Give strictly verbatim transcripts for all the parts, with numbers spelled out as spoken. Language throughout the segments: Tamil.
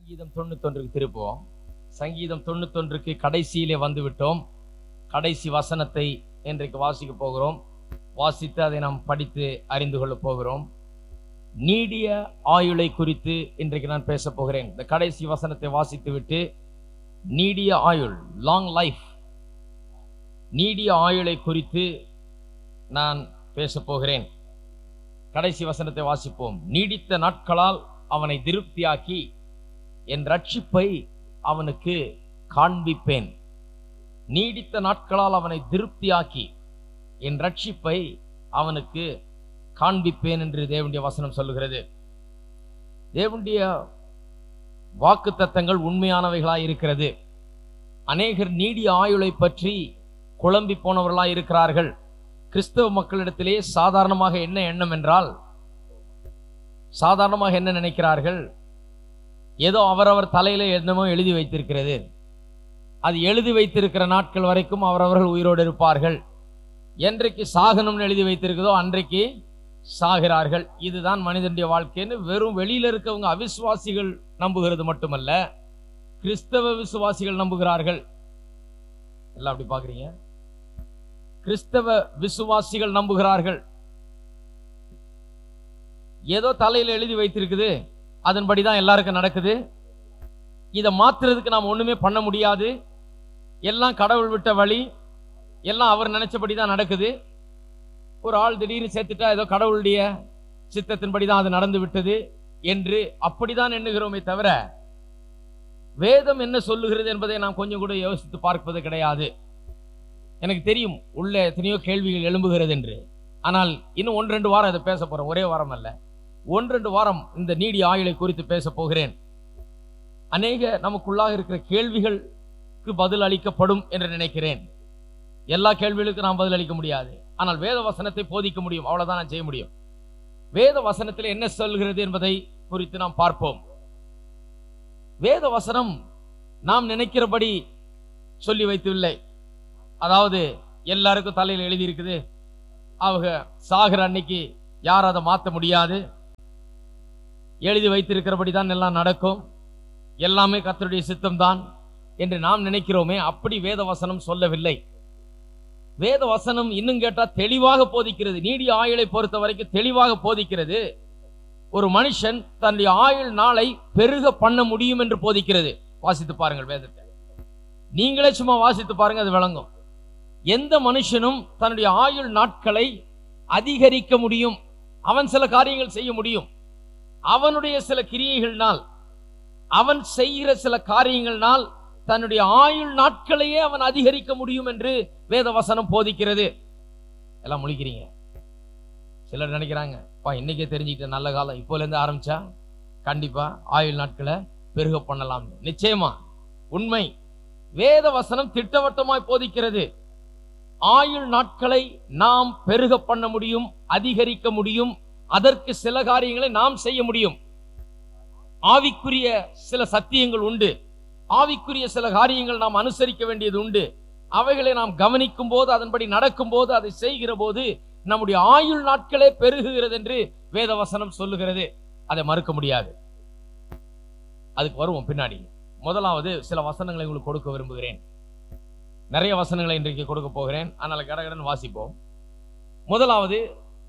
சங்கீதம் தொண்ணூத்தொன்றுக்கு திருப்புவோம். சங்கீதம் தொண்ணூத்தொன்றுக்கு கடைசியிலே வந்து விட்டோம். கடைசி வசனத்தை இன்றைக்கு வாசிக்க போகிறோம். வாசித்து அதை நாம் படித்து அறிந்து கொள்ள போகிறோம். நீடிய ஆயுளை குறித்து இன்றைக்கு நான் பேச போகிறேன். இந்த கடைசி வசனத்தை வாசித்து விட்டு நீடிய ஆயுள், லாங் லைஃப், நீடிய ஆயுளை குறித்து நான் பேச போகிறேன். கடைசி வசனத்தை வாசிப்போம். நீடித்த நாட்களால் அவனை திருப்தியாக்கி என் ரட்சிப்பை அவனுக்கு காண்பிப்பேன். நீடித்த நாட்களால் அவனை திருப்தியாக்கி என் ரட்சிப்பை அவனுக்கு காண்பிப்பேன் என்று தேவனுடைய வசனம் சொல்லுகிறது. தேவனுடைய வாக்கு தத்தங்கள் உண்மையானவைகளாய் இருக்கிறது. அநேகர் நீடிய ஆயுளை பற்றி குழம்பி போனவர்களாய் இருக்கிறார்கள். கிறிஸ்தவ மக்களிடத்திலே சாதாரணமாக என்ன எண்ணம் என்றால், சாதாரணமாக என்ன நினைக்கிறார்கள், ஏதோ அவரவர் தலையில என்னமோ எழுதி வைத்திருக்கிறது, அது எழுதி வைத்திருக்கிற நாட்கள் வரைக்கும் அவரவர்கள் உயிரோடு இருப்பார்கள், என்றைக்கு சாகணும்னு எழுதி வைத்திருக்கிறதோ அன்றைக்கு சாகிறார்கள். இதுதான் மனிதனுடைய வாழ்க்கைன்னு வெறும் வெளியில இருக்கவங்க அவிசுவாசிகள் நம்புகிறது மட்டுமல்ல, கிறிஸ்தவ விசுவாசிகள் நம்புகிறார்கள். எல்லாம் அப்படி பாக்குறீங்க. கிறிஸ்தவ விசுவாசிகள் நம்புகிறார்கள். ஏதோ தலையில எழுதி வைத்திருக்குது, அதன்படிதான் எல்லாருக்கும் நடக்குது, இதை மாத்துறதுக்கு நாம் ஒண்ணுமே பண்ண முடியாது, எல்லாம் கடவுள் விட்ட வழி, எல்லாம் அவர் நினைச்சபடிதான் நடக்குது. ஒரு ஆள் திடீர்னு சேர்த்துட்டா ஏதோ கடவுளுடைய சித்தத்தின்படிதான் அது நடந்து விட்டது என்று அப்படிதான் எண்ணுகிறோமே தவிர, வேதம் என்ன சொல்லுகிறது என்பதை நாம் கொஞ்சம் கூட யோசித்து பார்ப்பது கிடையாது. எனக்கு தெரியும் உள்ள எத்தனையோ கேள்விகள் எழும்புகிறது என்று. ஆனால் இன்னும் ஒன்று ரெண்டு வாரம் அதை பேச போறோம். ஒரே வாரம் அல்ல, ஒன்று ரெண்டு வாரம் இந்த நீடிய ஆயுளை குறித்து பேச போகிறேன். அநேக நமக்குள்ளாக இருக்கிற கேள்விகளுக்கு பதில் அளிக்கப்படும் என்று நினைக்கிறேன். எல்லா கேள்விகளுக்கும் நாம் பதில் அளிக்க முடியாது, ஆனால் வேத வசனத்தை போதிக்க முடியும். அவ்வளவுதான் நான் செய்ய முடியும். வேத வசனத்தில் என்ன சொல்கிறது என்பதை குறித்து நாம் பார்ப்போம். வேத வசனம் நாம் நினைக்கிறபடி சொல்லி வைத்துவில்லை. அதாவது எல்லாருக்கும் தலையில் எழுதி இருக்குது, அவங்க சாகிற அன்னைக்கு யாரும் அதை மாற்ற முடியாது, எழுதி வைத்திருக்கிறபடி தான் எல்லாம் நடக்கும், எல்லாமே கர்த்தருடைய சித்தம் தான் என்று நாம் நினைக்கிறோமே, அப்படி வேத வசனம் சொல்லவில்லை. வேத வசனம் இன்னும் கேட்டா தெளிவாக போதிக்கிறது. நீடிய ஆயுளை பொறுத்த வரைக்கும் தெளிவாக போதிக்கிறது. ஒரு மனுஷன் தன்னுடைய ஆயுள் நாளை பெருக பண்ண முடியும் என்று போதிக்கிறது. வாசித்து பாருங்கள் வேதத்தை, நீங்களே சும்மா வாசித்து பாருங்க, அது விளங்கும். எந்த மனுஷனும் தன்னுடைய ஆயுள் நாட்களை அதிகரிக்க முடியும். அவன் சில காரியங்கள் செய்ய முடியும். அவனுடைய சில கிரியைகள்னால், அவன் செய்கிற சில காரியங்கள்னால் தன்னுடைய ஆயுள் நாட்களையே அவன் அதிகரிக்க முடியும் என்று வேத வசனம் போதிக்கிறது. எல்லாம் முழிக்கிறீங்க. சிலர் நினைக்கிறாங்க, பா இன்னைக்கே தெரிஞ்சுக்கிட்ட நல்ல காலம், இப்போல இருந்து ஆரம்பிச்சா கண்டிப்பா ஆயுள் நாட்களை பெருக பண்ணலாம். நிச்சயமா உண்மை. வேத வசனம் திட்டவட்டமாய் போதிக்கிறது. ஆயுள் நாட்களை நாம் பெருக பண்ண முடியும், அதிகரிக்க முடியும். அதற்கு சில காரியங்களை நாம் செய்ய முடியும். ஆவிக்குரிய சில சத்தியங்கள் உண்டு, ஆவிக்குரிய சில காரியங்கள் நாம் அனுசரிக்க வேண்டியது உண்டு. அவைகளை நாம் கவனிக்கும் போது, அதன்படி நடக்கும் போது, அதை செய்கிற போது நம்முடைய ஆயுள் நாட்களே பெருகுகிறது என்று வேத வசனம் சொல்லுகிறது. அதை மறுக்க முடியாது. அதுக்கு வருவோம் பின்னாடி. முதலாவது சில வசனங்களை உங்களுக்கு கொடுக்க விரும்புகிறேன். நிறைய வசனங்களை இன்றைக்கு கொடுக்க போகிறேன், அதனால கடகடன் வாசிப்போம். முதலாவது,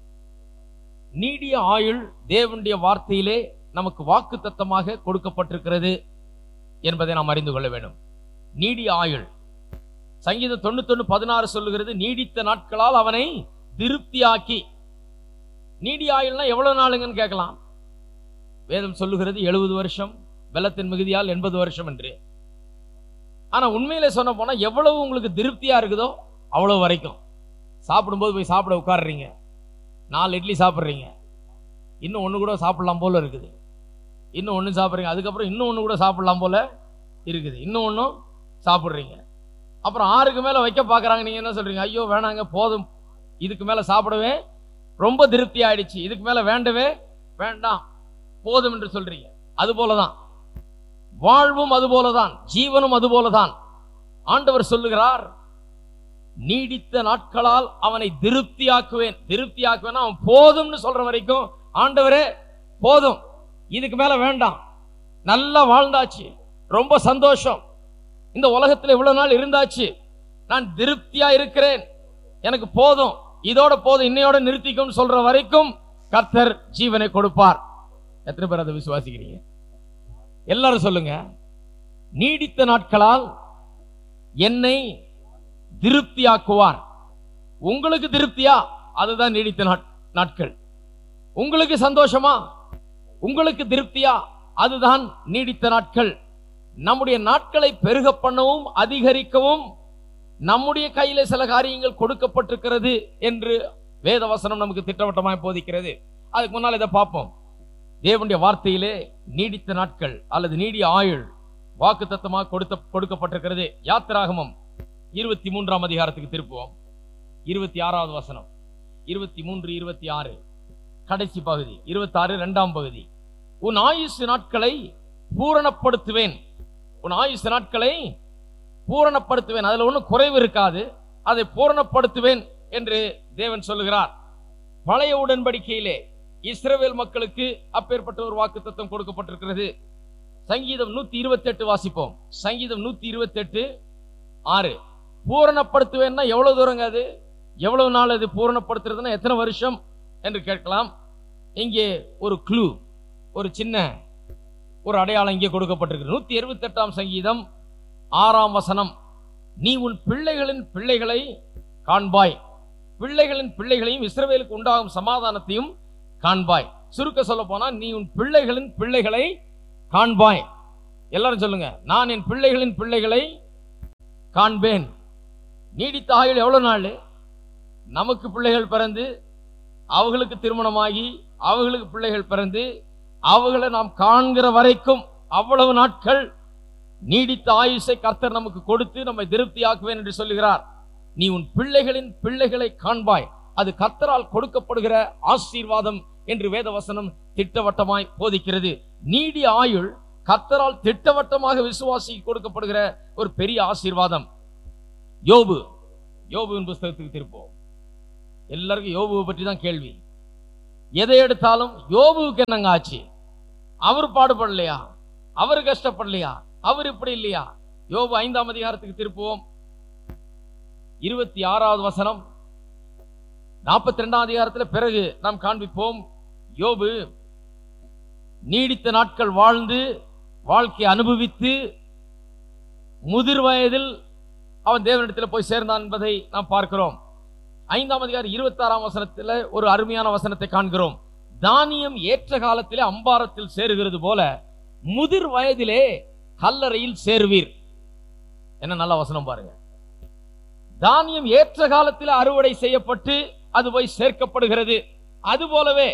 நீடிய ஆயுள் தேவனுடைய வார்த்தையிலே நமக்கு வாக்கு தத்தமாக கொடுக்கப்பட்டிருக்கிறது என்பதை நாம் அறிந்து கொள்ள வேண்டும். நீடிய ஆயுள், சங்கீதம் தொண்ணூத்தொன்னு பதினாறு சொல்லுகிறது, நீடித்த நாட்களால் அவனை திருப்தியாக்கி. நீடிய ஆயுள்னா எவ்வளவு நாளுங்கன்னு கேட்கலாம். வேதம் சொல்லுகிறது எழுபது வருஷம், பலத்தின் மிகுதியால் எண்பது வருஷம் என்று. ஆனா உண்மையிலே சொன்ன போனா எவ்வளவு உங்களுக்கு திருப்தியா இருக்குதோ அவ்வளவு வரைக்கும். சாப்பிடும்போது போய் சாப்பிட உட்காடுறீங்க, நாலு இட்லி சாப்பிட்றீங்க, இன்னும் ஒன்று கூட சாப்பிடலாம் போல இருக்குது, இன்னும் ஒன்று சாப்பிட்றீங்க, அதுக்கப்புறம் இன்னும் ஒன்று கூட சாப்பிடலாம் போல இருக்குது, இன்னும் ஒன்றும் சாப்பிட்றீங்க, அப்புறம் ஆறுக்கு மேலே வைக்க பார்க்குறாங்க. நீங்கள் என்ன சொல்றீங்க, ஐயோ வேணாங்க போதும், இதுக்கு மேலே சாப்பிடவே ரொம்ப திருப்தி ஆயிடுச்சு, இதுக்கு மேலே வேண்டவே வேண்டாம் போதும் என்று சொல்றீங்க. அது போலதான் வாழ்வும், அது போலதான் ஜீவனும், அது போலதான். ஆண்டவர் சொல்லுகிறார், நீடித்த நாட்களால் அவனை திருப்தியாக்குவேன். திருப்தியாக்குவேன் அவன் போதும்னு சொல்ற வரைக்கும், ஆண்டவரே போதும், இதுக்கு மேல வேண்டாம், நல்லா வாழ்ந்தாச்சு, ரொம்ப சந்தோஷம், இந்த உலகத்தில் இவ்வளவு நாள் இருந்தாச்சு, நான் திருப்தியா இருக்கிறேன், எனக்கு போதும், இதோட போதும், இன்னையோட நிறுத்திக்கும் சொல்ற வரைக்கும் கர்த்தர் ஜீவனை கொடுப்பார். எத்தனை பேர் அதை விசுவாசிக்கிறீங்க? எல்லாரும் சொல்லுங்க. நீடித்த நாட்களால் என்னை திருப்தியாக்குவார். உங்களுக்கு திருப்தியா? அதுதான் நீடித்த நாட்கள். உங்களுக்கு சந்தோஷமா? உங்களுக்கு திருப்தியா? அதுதான் நீடித்த நாட்கள். நம்முடைய நாட்களை பெருக பண்ணவும் அதிகரிக்கவும் நம்முடைய கையில சில காரியங்கள் கொடுக்கப்பட்டிருக்கிறது என்று வேதவசனம் நமக்கு திட்டவட்டமாய் போதிக்கிறது. அதுக்கு முன்னால் இதை பார்ப்போம். தேவனுடைய வார்த்தையிலே நீடித்த நாட்கள் அல்லது நீடிய ஆயுள் வாக்குத்தத்தமாக கொடுத்த கொடுக்கப்பட்டிருக்கிறது. யாத்திராகமம் இருபத்தி மூன்றாம் அதிகாரத்துக்கு திருப்புவோம். இருபத்தி ஆறாவது வசனம், இருபத்தி மூன்று இருபத்தி ஆறு கடைசி பகுதி, இருபத்தி ஆறு இரண்டாம் பகுதி. உன் ஆயுசு நாட்களை பூரணப்படுத்துவேன், உன் ஆயுசு நாட்களை பூரணப்படுத்துவேன், அதுல ஒன்றும் குறைவு இருக்காது, அதை பூரணப்படுத்துவேன் என்று தேவன் சொல்லுகிறார். பழைய உடன்படிக்கையிலே இஸ்ரவேல் மக்களுக்கு அப்பேற்பட்ட ஒரு வாக்குத்தத்தம் கொடுக்கப்பட்டிருக்கிறது. சங்கீதம் நூத்தி இருபத்தி எட்டு வாசிப்போம். சங்கீதம் நூத்தி இருபத்தி எட்டு ஆறு. பூரணப்படுத்துவேன்னா எவ்வளவு தூரங்க? அது எவ்வளவு நாள்? அது பூரணப்படுத்துறதுன்னா எத்தனை வருஷம் என்று கேட்கலாம். இங்கே ஒரு க்ளூ, ஒரு சின்ன ஒரு அடையாளம் இங்கே கொடுக்கப்பட்டிருக்கு. நூத்தி இருபத்தி எட்டாம் சங்கீதம் ஆறாம் வசனம், நீ உன் பிள்ளைகளின் பிள்ளைகளை காண்பாய், பிள்ளைகளின் பிள்ளைகளையும் இஸ்ரவேலுக்கு உண்டாகும் சமாதானத்தையும் காண்பாய். சுருக்க சொல்ல போனா, நீ உன் பிள்ளைகளின் பிள்ளைகளை காண்பாய். எல்லாரும் சொல்லுங்க, நான் என் பிள்ளைகளின் பிள்ளைகளை காண்பேன். நீடித்த ஆயுள் எவ்வளவு நாள்? நமக்கு பிள்ளைகள் பிறந்து, அவர்களுக்கு திருமணமாகி, அவர்களுக்கு பிள்ளைகள் பிறந்து, அவர்களை நாம் காண்கிற வரைக்கும் அவ்வளவு நாட்கள் நீடித்த ஆயுசை கர்த்தர் நமக்கு கொடுத்து நம்மை திருப்தியாக்குவேன் என்று சொல்லுகிறார். நீ உன் பிள்ளைகளின் பிள்ளைகளை காண்பாய். அது கர்த்தரால் கொடுக்கப்படுகிற ஆசீர்வாதம் என்று வேதவசனம் திட்டவட்டமாய் போதிக்கிறது. நீடிய ஆயுள் கர்த்தரால் திட்டவட்டமாக விசுவாசி கொடுக்கப்படுகிற ஒரு பெரிய ஆசீர்வாதம். யோபு, யோபுவின் புஸ்தகத்துக்கு திருப்போம். எல்லாருக்கும் யோபுவை பற்றி தான் கேள்வி. எதை எடுத்தாலும் யோபுவுக்கு என்னங்க ஆச்சு? அவர் பாடுபடலையா? அவர் கஷ்டப்படலையா? அவர் இப்படி இல்லையா? யோபு ஐந்தாம் அதிகாரத்துக்கு திருப்புவோம். இருபத்தி ஆறாவது வசனம், நாற்பத்தி ரெண்டாம் அதிகாரத்தில் பிறகு நாம் காண்பிப்போம். யோபு நீடித்த நாட்கள் வாழ்ந்து வாழ்க்கை அனுபவித்து முதிர் வயதில் அவன் தேவனிடத்தில் போய் சேர்ந்தான் என்பதை நாம் பார்க்கிறோம். ஐந்தாம் அதிகாரம் இருபத்தி ஆறாம் வசனத்தில் ஒரு அருமையான வசனத்தை காண்கிறோம். தானியம் ஏற்ற காலத்திலே அம்பாரத்தில் சேருகிறது போல முதிர் வயதிலே கல்லறையில் சேருவீர். என்ன நல்ல வசனம் பாருங்க. தானியம் ஏற்ற காலத்தில் அறுவடை செய்யப்பட்டு அது போய் சேர்க்கப்படுகிறது. அது போலவே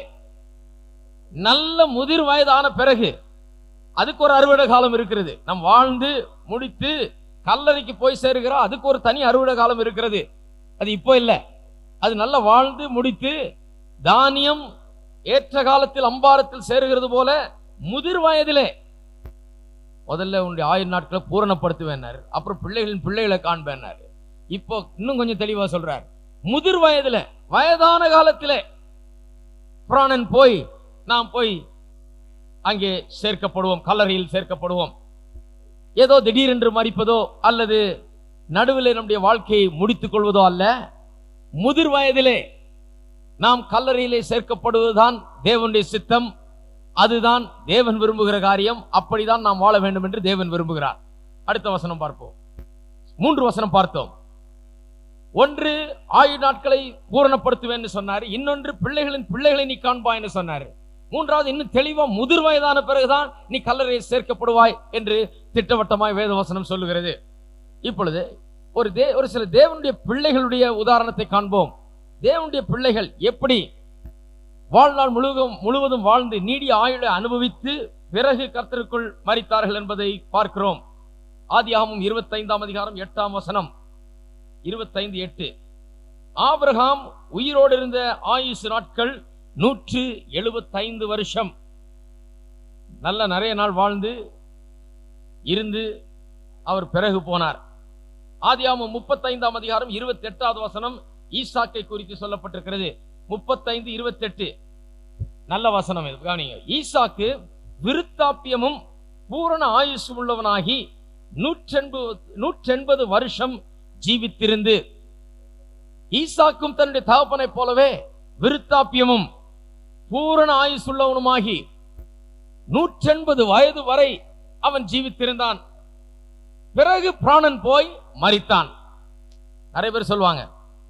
நல்ல முதிர் வயதான பிறகு அதுக்கு ஒரு அறுவடை காலம் இருக்கிறது. நம் வாழ்ந்து முடித்து கல்லறைக்கு போய் சேருகிறோம், அதுக்கு ஒரு தனி அறுவடை காலம் இருக்கிறது. அது இப்போ இல்லை, அது நல்ல வாழ்ந்து முடித்து தானியம் ஏற்ற காலத்தில் அம்பாரத்தில் சேருகிறது போல முதிர் வயதிலே முதல்ல உன்னுடைய ஆயுள் நாட்களை பூரணப்படுத்துவேன்னாரு, அப்புறம் பிள்ளைகளின் பிள்ளைகளை காண்பேன்னாரு. இப்போ இன்னும் கொஞ்சம் தெளிவா சொல்றார். முதிர் வயதுல, வயதான காலத்திலே பிராணன் போய் நாம் போய் அங்கே சேர்க்கப்படுவோம், கல்லறையில் சேர்க்கப்படுவோம். ஏதோ திடீரென்று மரிப்பதோ அல்லது நடுவில் நம்முடைய வாழ்க்கையை முடித்துக் கொள்வதோ அல்ல. முதிர் வயதிலே நாம் கல்லறையிலே சேர்க்கப்படுவதுதான் தேவனுடைய சித்தம். அதுதான் தேவன் விரும்புகிற காரியம். அப்படிதான் நாம் வாழ வேண்டும் என்று தேவன் விரும்புகிறார். அடுத்த வசனம் பார்ப்போம். மூன்று வசனம் பார்த்தோம். ஒன்று ஆயுள் நாட்களை பூரணப்படுத்துவேன் சொன்னார். இன்னொன்று பிள்ளைகளின் பிள்ளைகளை நீ காண்பாய் என்று சொன்னார். மூன்றாவது இன்னும் தெளிவா முதிர் வயதான பிறகுதான் நீ கல்லறையில் சேர்க்கப்படுவாய் என்று திட்டவட்டமாய் வேதவசனம் சொல்லுகிறது. இப்பொழுது ஒரு தே ஒரு சில தேவனுடைய பிள்ளைகளுடைய உதாரணத்தை காண்போம். தேவனுடைய பிள்ளைகள் எப்படி வாழ்நாள் முழுவதும் முழுவதும் வாழ்ந்து நீடிய ஆயுளை அனுபவித்து பிறகு கர்த்தருக்குள் மரித்தார்கள் என்பதை பார்க்கிறோம். ஆதியாகமம் இருபத்தி ஐந்தாம் அதிகாரம் எட்டாம் வசனம், இருபத்தைந்து எட்டு. ஆபிரகாம் உயிரோடு இருந்த ஆயுசு நாட்கள் நூற்று எழுபத்தைந்து வருஷம். நல்ல நிறைய நாள் வாழ்ந்து இருந்து அவர் பிறகு போனார். ஆதியாகமம் முப்பத்தி ஐந்தாம் அதிகாரம் இருபத்தி எட்டாவது வசனம் ஈசாக்கை குறித்து சொல்லப்பட்டிருக்கிறது. முப்பத்தைந்து இருபத்தி எட்டு நல்ல வசனம். கவனிங்க. ஈசாக்கு விருத்தாப்பியமும் பூரண ஆயுசு உள்ளவனாகி நூற்றெண்பது நூற்றெண்பது வருஷம் ஜீவித்திருந்து, ஈசாக்கும் தன்னுடைய தகப்பனை போலவே விருத்தாப்பியமும் பூரண ஆயுசுள்ளவனுமாகி நூற்றெண்பது வயது வரை அவன் ஜீவித்திருந்தான். பிறகு பிராணன் போய் மரித்தான். நிறைய பேர் சொல்லுவாங்க,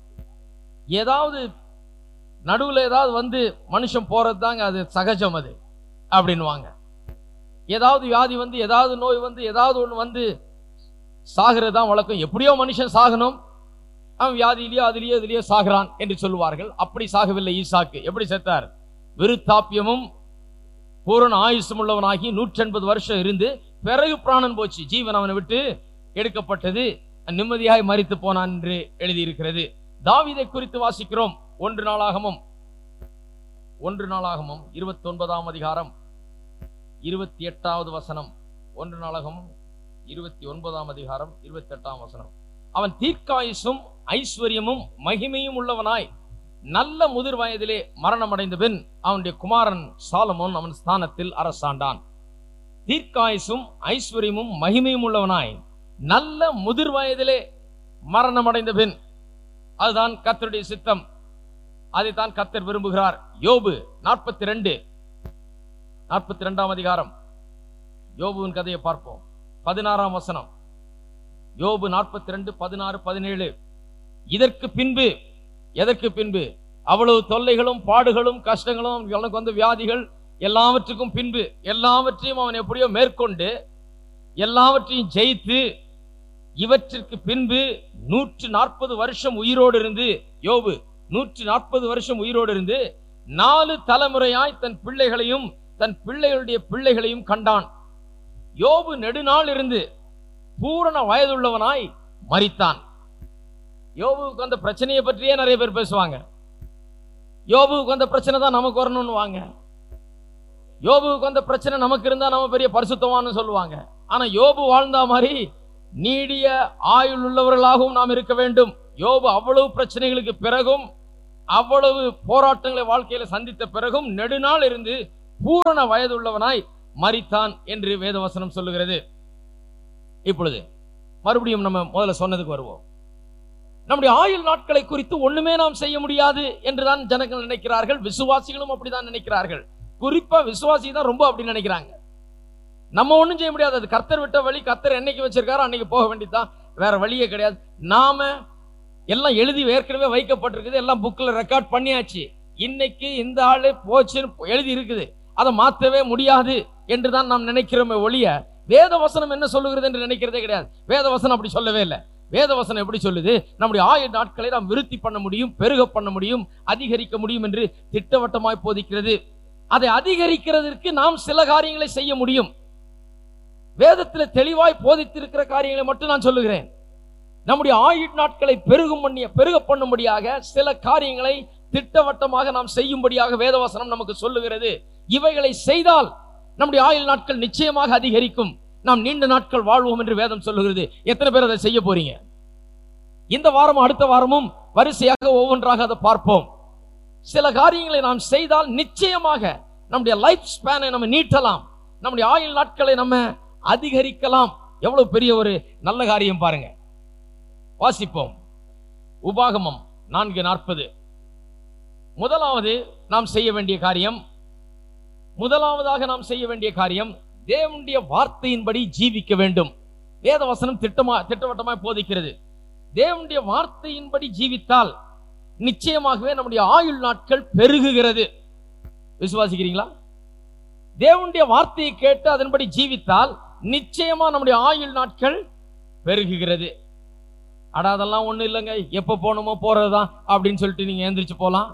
ஏதாவது நடுவில் ஏதாவது வந்து மனுஷன் போறது தாங்க அது சகஜம் அது அப்படின்வாங்க. ஏதாவது வியாதி வந்து, ஏதாவது நோய் வந்து, ஏதாவது ஒன்று வந்து சாகிறது தான் வழக்கம். எப்படியோ மனுஷன் சாகணும், அவன் வியாதியிலேயோ அதிலேயோ இதுலேயோ சாகிறான் என்று சொல்லுவார்கள். அப்படி சாகவில்லை ஈசாக்கு. எப்படி செத்தார்? விருத்தாப்பியமும் பூரண ஆயுசும் உள்ளவனாகி நூற்றி எண்பது வருஷம் இருந்து பிறகு பிராணன் போச்சு, ஜீவன் அவனை விட்டு எடுக்கப்பட்டது, நிம்மதியாய் மரித்து போனான் என்று எழுதியிருக்கிறது. தாவீதை குறித்து வாசிக்கிறோம். ஒன்று நாளாகமும் ஒன்று நாளாகமும் இருபத்தி ஒன்பதாம் அதிகாரம் இருபத்தி எட்டாவது வசனம். ஒன்று நாளாகமும் இருபத்தி ஒன்பதாம் அதிகாரம் இருபத்தி எட்டாம் வசனம். அவன் தீர்க்காயுசும் ஐஸ்வர்யமும் மகிமையும் உள்ளவனாய் நல்ல முதிர் வயதிலே மரணம் அடைந்த பின் அவனுடைய குமாரன் சாலமோன் அவன் ஸ்தானத்தில் அரசாண்டான். தீர்க்காயுசும் ஐஸ்வர்யமும் மகிமையும் உள்ளவனாய் நல்ல முதிர் வயதிலே மரணம் அடைந்த பின், அதுதான் கர்த்தருடைய சித்தம், அதைத்தான் கர்த்தர் விரும்புகிறார். யோபு நாற்பத்தி ரெண்டு நாற்பத்தி ரெண்டாம் அதிகாரம் யோபுவின் கதையை பார்ப்போம். பதினாறாம் வசனம். யோபு நாற்பத்தி ரெண்டு பதினாறு பதினேழு. இதற்கு பின்பு, எதற்கு பின்பு? அவ்வளவு தொல்லைகளும் பாடுகளும் கஷ்டங்களும் அவனுக்கு வந்து வியாதிகள் எல்லாவற்றுக்கும் பின்பு, எல்லாவற்றையும் அவன் எப்படியோ மேற்கொண்டு எல்லாவற்றையும் ஜெயித்து, இவற்றிற்கு பின்பு நூற்று நாற்பது வருஷம் உயிரோடு இருந்து, யோபு நூற்று நாற்பது வருஷம் உயிரோடு இருந்து நாலு தலைமுறையாய் தன் பிள்ளைகளையும் தன் பிள்ளைகளுடைய பிள்ளைகளையும் கண்டான். யோபு நெடுநாள் இருந்து பூரண வயதுள்ளவனாய் மரித்தான். யோபுவுக்கு அந்த பிரச்சனையை பற்றியே நிறைய பேர் பேசுவாங்க. யோபுவுக்கு அந்த பிரச்சனை தான் நமக்கு வரணும்னு வாங்க. யோபுவுக்கு அந்த பிரச்சனை நமக்கு இருந்தா நம்ம பெரிய பரிசுத்தவான்னு சொல்லுவாங்க. ஆனா யோபு வாழ்ந்தா மாதிரி நீடிய ஆயுள் உள்ளவர்களாகவும் நாம் இருக்க வேண்டும். யோபு அவ்வளவு பிரச்சனைகளுக்கு பிறகும், அவ்வளவு போராட்டங்களை வாழ்க்கையில சந்தித்த பிறகும் நெடுநாள் இருந்து பூரண வயது உள்ளவனாய் மரித்தான் என்று வேதவசனம் சொல்லுகிறது. இப்பொழுது மறுபடியும் நம்ம முதல்ல சொன்னதுக்கு வருவோம். நம்முடைய ஆயுள் நாட்களை குறித்து ஒண்ணுமே நாம் செய்ய முடியாது என்றுதான் ஜனங்கள் நினைக்கிறார்கள். விசுவாசிகளும் அப்படிதான் நினைக்கிறார்கள். குறிப்பா விசுவாசி தான் ரொம்ப அப்படி நினைக்கிறாங்க. நம்ம ஒண்ணும் செய்ய முடியாது, அது கர்த்தர் விட்ட வழி, கர்த்தர் என்னைக்கு வச்சிருக்காரோ அன்னைக்கு போக வேண்டியதுதான், வேற வழியே கிடையாது. நாம எல்லாம் எழுதி ஏற்கனவே வைக்கப்பட்டிருக்குது, எல்லாம் புக்ல ரெக்கார்ட் பண்ணியாச்சு. இன்னைக்கு இந்த ஆளு போச்சுன்னு எழுதி இருக்குது, அதை மாற்றவே முடியாது என்றுதான் நாம் நினைக்கிறோமே ஒழிய வேதவசனம் என்ன சொல்லுகிறது என்று நினைக்கிறதே கிடையாது. வேதவசனம் அப்படி சொல்லவே இல்லை. வேதவசனம் எப்படி சொல்லுது? நம்முடைய ஆயுள் நாட்களை நாம் விருத்தி பண்ண முடியும், பெருக பண்ண முடியும், அதிகரிக்க முடியும் என்று திட்டவட்டமாய் போதிக்கிறது. அதை அதிகரிக்கிறதற்கு நாம் சில காரியங்களை செய்ய முடியும். வேதத்தில் தெளிவாய் போதித்திருக்கிற காரியங்களை மட்டும் நான் சொல்லுகிறேன். நம்முடைய ஆயுள் நாட்களை பெருகும் பண்ணிய பெருக பண்ணும்படியாக சில காரியங்களை திட்டவட்டமாக நாம் செய்யும்படியாக வேதவசனம் நமக்கு சொல்லுகிறது. இவைகளை செய்தால் நம்முடைய ஆயுள் நாட்கள் நிச்சயமாக அதிகரிக்கும், நாம் நீண்ட நாட்கள் வாழ்வோம் என்று வேதம் சொல்லுகிறது. எத்தனை பேர் அதை செய்ய போறீங்க? இந்த வாரமும் அடுத்த வாரமும் வரிசையாக ஒவ்வொன்றாக அதை பார்ப்போம். சில காரியங்களை நாம் செய்தால் நிச்சயமாக நம்முடைய லைஃப் ஸ்பேனை நம்ம நீட்டலாம், நம்முடைய ஆயுள் நாட்களை நம்ம அதிகரிக்கலாம். எவ்வளவு பெரிய ஒரு நல்ல காரியம் பாருங்க. வாசிப்போம். உபாகமம் நான்கு நாற்பது. முதலாவது நாம் செய்ய வேண்டிய காரியம், முதலாவதாக நாம் செய்ய வேண்டிய காரியம் தேவனுடைய வார்த்தையின்படி ஜீவிக்க வேண்டும். வேதவசனம் திட்டமா திட்டவட்டமாய் போதிக்கிறது. தேவனுடைய வார்த்தையின்படி ஜீவித்தால் நிச்சயமாகவே நம்முடைய ஆயுள் நாட்கள் பெருகுகிறது. விசுவாசிக்கிறீங்களா? தேவனுடைய வார்த்தையை கேட்டு அதன்படி ஜீவித்தால் நிச்சயமா நம்முடைய ஆயுள் நாட்கள் பெருகுகிறது. அட அதெல்லாம் ஒண்ணு இல்லைங்க, எப்ப போனோமோ போறதுதான் அப்படின்னு சொல்லிட்டு நீங்க எந்திரிச்சு போலாம்.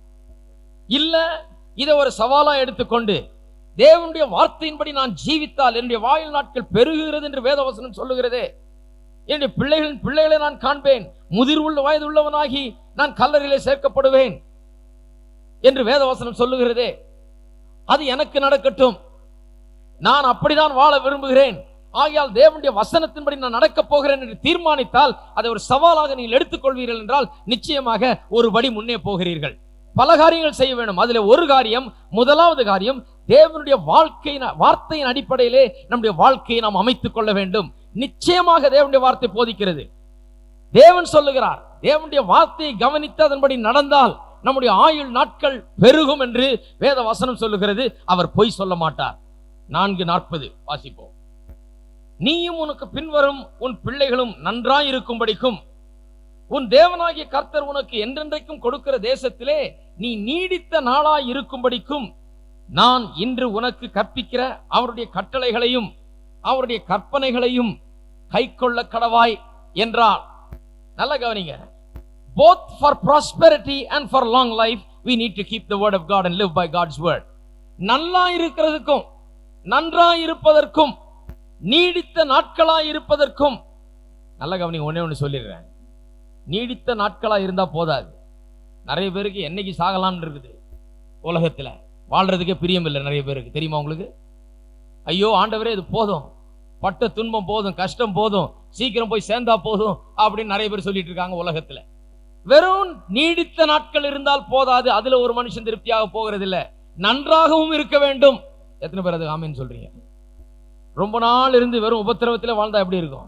இல்ல, இதை ஒரு சவாலா எடுத்துக்கொண்டு தேவனுடைய வார்த்தையின்படி நான் ஜீவித்தால் என்னுடைய ஆயுள் நாட்கள் பெருகுகிறது என்று வேதவசனம் சொல்லுகிறது. என்னுடைய பிள்ளைகளின் பிள்ளைகளை நான் காண்பேன், முதிர் உள்ள வயது உள்ளவனாகி நான் கல்லறையிலே சேர்க்கப்படுவேன் என்று வேதவசனம் சொல்லுகிறதே. அது எனக்கு நடக்கட்டும், நான் அப்படிதான் வாழ விரும்புகிறேன். ஆகையால் தேவனுடைய வசனத்தின்படி நான் நடக்கப் போகிறேன் என்று தீர்மானித்தால் அதை ஒரு சவாலாக நீங்கள் எடுத்துக்கொள்வீர்கள் என்றால் நிச்சயமாக ஒரு படி முன்னே போகிறீர்கள். பல காரியங்கள் செய்ய வேண்டும். அதுல ஒரு காரியம், முதலாவது காரியம், தேவனுடைய வாழ்க்கை வார்த்தையின் அடிப்படையிலே நம்முடைய வாழ்க்கையை நாம் அமைத்துக் கொள்ள வேண்டும். நிச்சயமாக தேவனுடைய வார்த்தை போதிக்கிறது. தேவன் சொல்லுகிறார், தேவனுடைய வார்த்தையை கவனித்து அதன்படி நடந்தால் நம்முடைய ஆயுள் நாட்கள் பெருகும் என்று வேத வசனம் சொல்லுகிறது. அவர் பொய் சொல்ல மாட்டார். நான்கு நாற்பது வாசிப்போம். நீயும் உனக்கு பின்வரும் உன் பிள்ளைகளும் நன்றாய் இருக்கும்படிக்கும் உன் தேவனாகிய கர்த்தர் உனக்கு என்றென்றைக்கும் கொடுக்கிற தேசத்திலே நீ நீடித்த நாளாய் இருக்கும்படிக்கும் நான் இன்று உனக்கு கற்பிக்கிற அவருடைய கட்டளைகளையும் அவருடைய கற்பனைகளையும் கைக்கொள்ள கடவாய் என்றார். நல்ல கவனிங்க. Both for prosperity and for long life we need to keep the word of God and live by God's word. நல்லா இருக்கிறதுக்கும் நன்றாய் இருப்பதற்கும் நீடித்த நாட்களாய் இருப்பதற்கும், நல்ல கவனிங்க, ஒன்னே ஒன்று சொல்லிடுறேன். நீடித்த நாட்களா இருந்தா போதாது. நிறைய பேருக்கு என்னைக்கு சாகலாம்னு இருக்குது. உலகத்துல வாழ்றதுக்கே பிரியம் இல்லை நிறைய பேருக்கு. தெரியுமா உங்களுக்கு? ஐயோ ஆண்டவரே இது போதும், பட்ட துன்பம் போதும், கஷ்டம் போதும், சீக்கிரம் போய் சேர்ந்தா போதும் அப்படின்னு நிறைய பேர் சொல்லிட்டு இருக்காங்க உலகத்துல. வெறும் நீடித்த நாட்கள் இருந்தால் போதாது. அதுல ஒரு மனுஷன் திருப்தியாக போகிறது இல்ல, நன்றாகவும் இருக்க வேண்டும். எத்தனை பேர் அது ஆமென் சொல்றீங்க? ரொம்ப நாள் இருந்து வெறும் உபத்திரவத்தில் வாழ்ந்தா எப்படி இருக்கும்?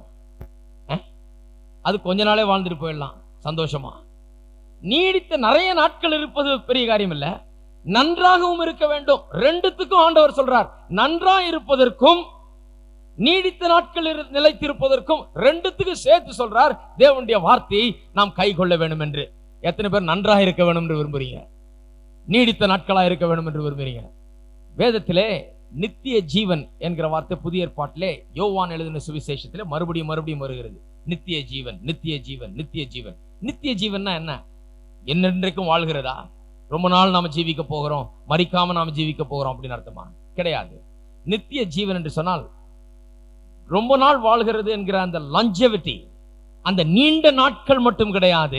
அது கொஞ்ச நாளே வாழ்ந்துட்டு போயிடலாம் சந்தோஷமா. நீடித்த நிறைய நாட்கள் இருப்பது பெரிய காரியம் இல்ல, நன்றாகவும் இருக்க வேண்டும். ரெண்டுத்துக்கும் ஆண்டவர் சொல்றார். நன்றா இருப்பதற்கும் நீடித்த நாட்கள் நிலைத்திருப்பதற்கும் ரெண்டுத்துக்கு சேர்த்து சொல்றார். தேவனுடைய வார்த்தையை நாம் கை கொள்ள வேண்டும் என்று. எத்தனை பேர் நன்றாக இருக்க வேண்டும் என்று விரும்புறீங்க? நீடித்த நாட்களா இருக்க வேண்டும் என்று விரும்புறீங்க? வேதத்திலே நித்திய ஜீவன் என்கிற வார்த்தை புதிய ஏற்பாட்டிலே யோவான் எழுதின சுவிசேஷத்திலே மறுபடியும் மறுபடியும் வருகிறது. நித்திய ஜீவன், நித்திய ஜீவன், நித்திய ஜீவன். நித்திய ஜீவன்னா என்ன? என்னென்றைக்கும் வாழ்கிறதா? ரொம்ப நாள் நாம ஜீவிக்க போகிறோம், மரிக்காம நாம ஜீவிக்க போகிறோம் அப்படின்னு அர்த்தமா? கிடையாது. நித்திய ஜீவன் என்று சொன்னால் ரொம்ப நாள் வாழ்கிறது என்கிற அந்த longevity, அந்த நீண்ட நாட்கள் மட்டும் கிடையாது,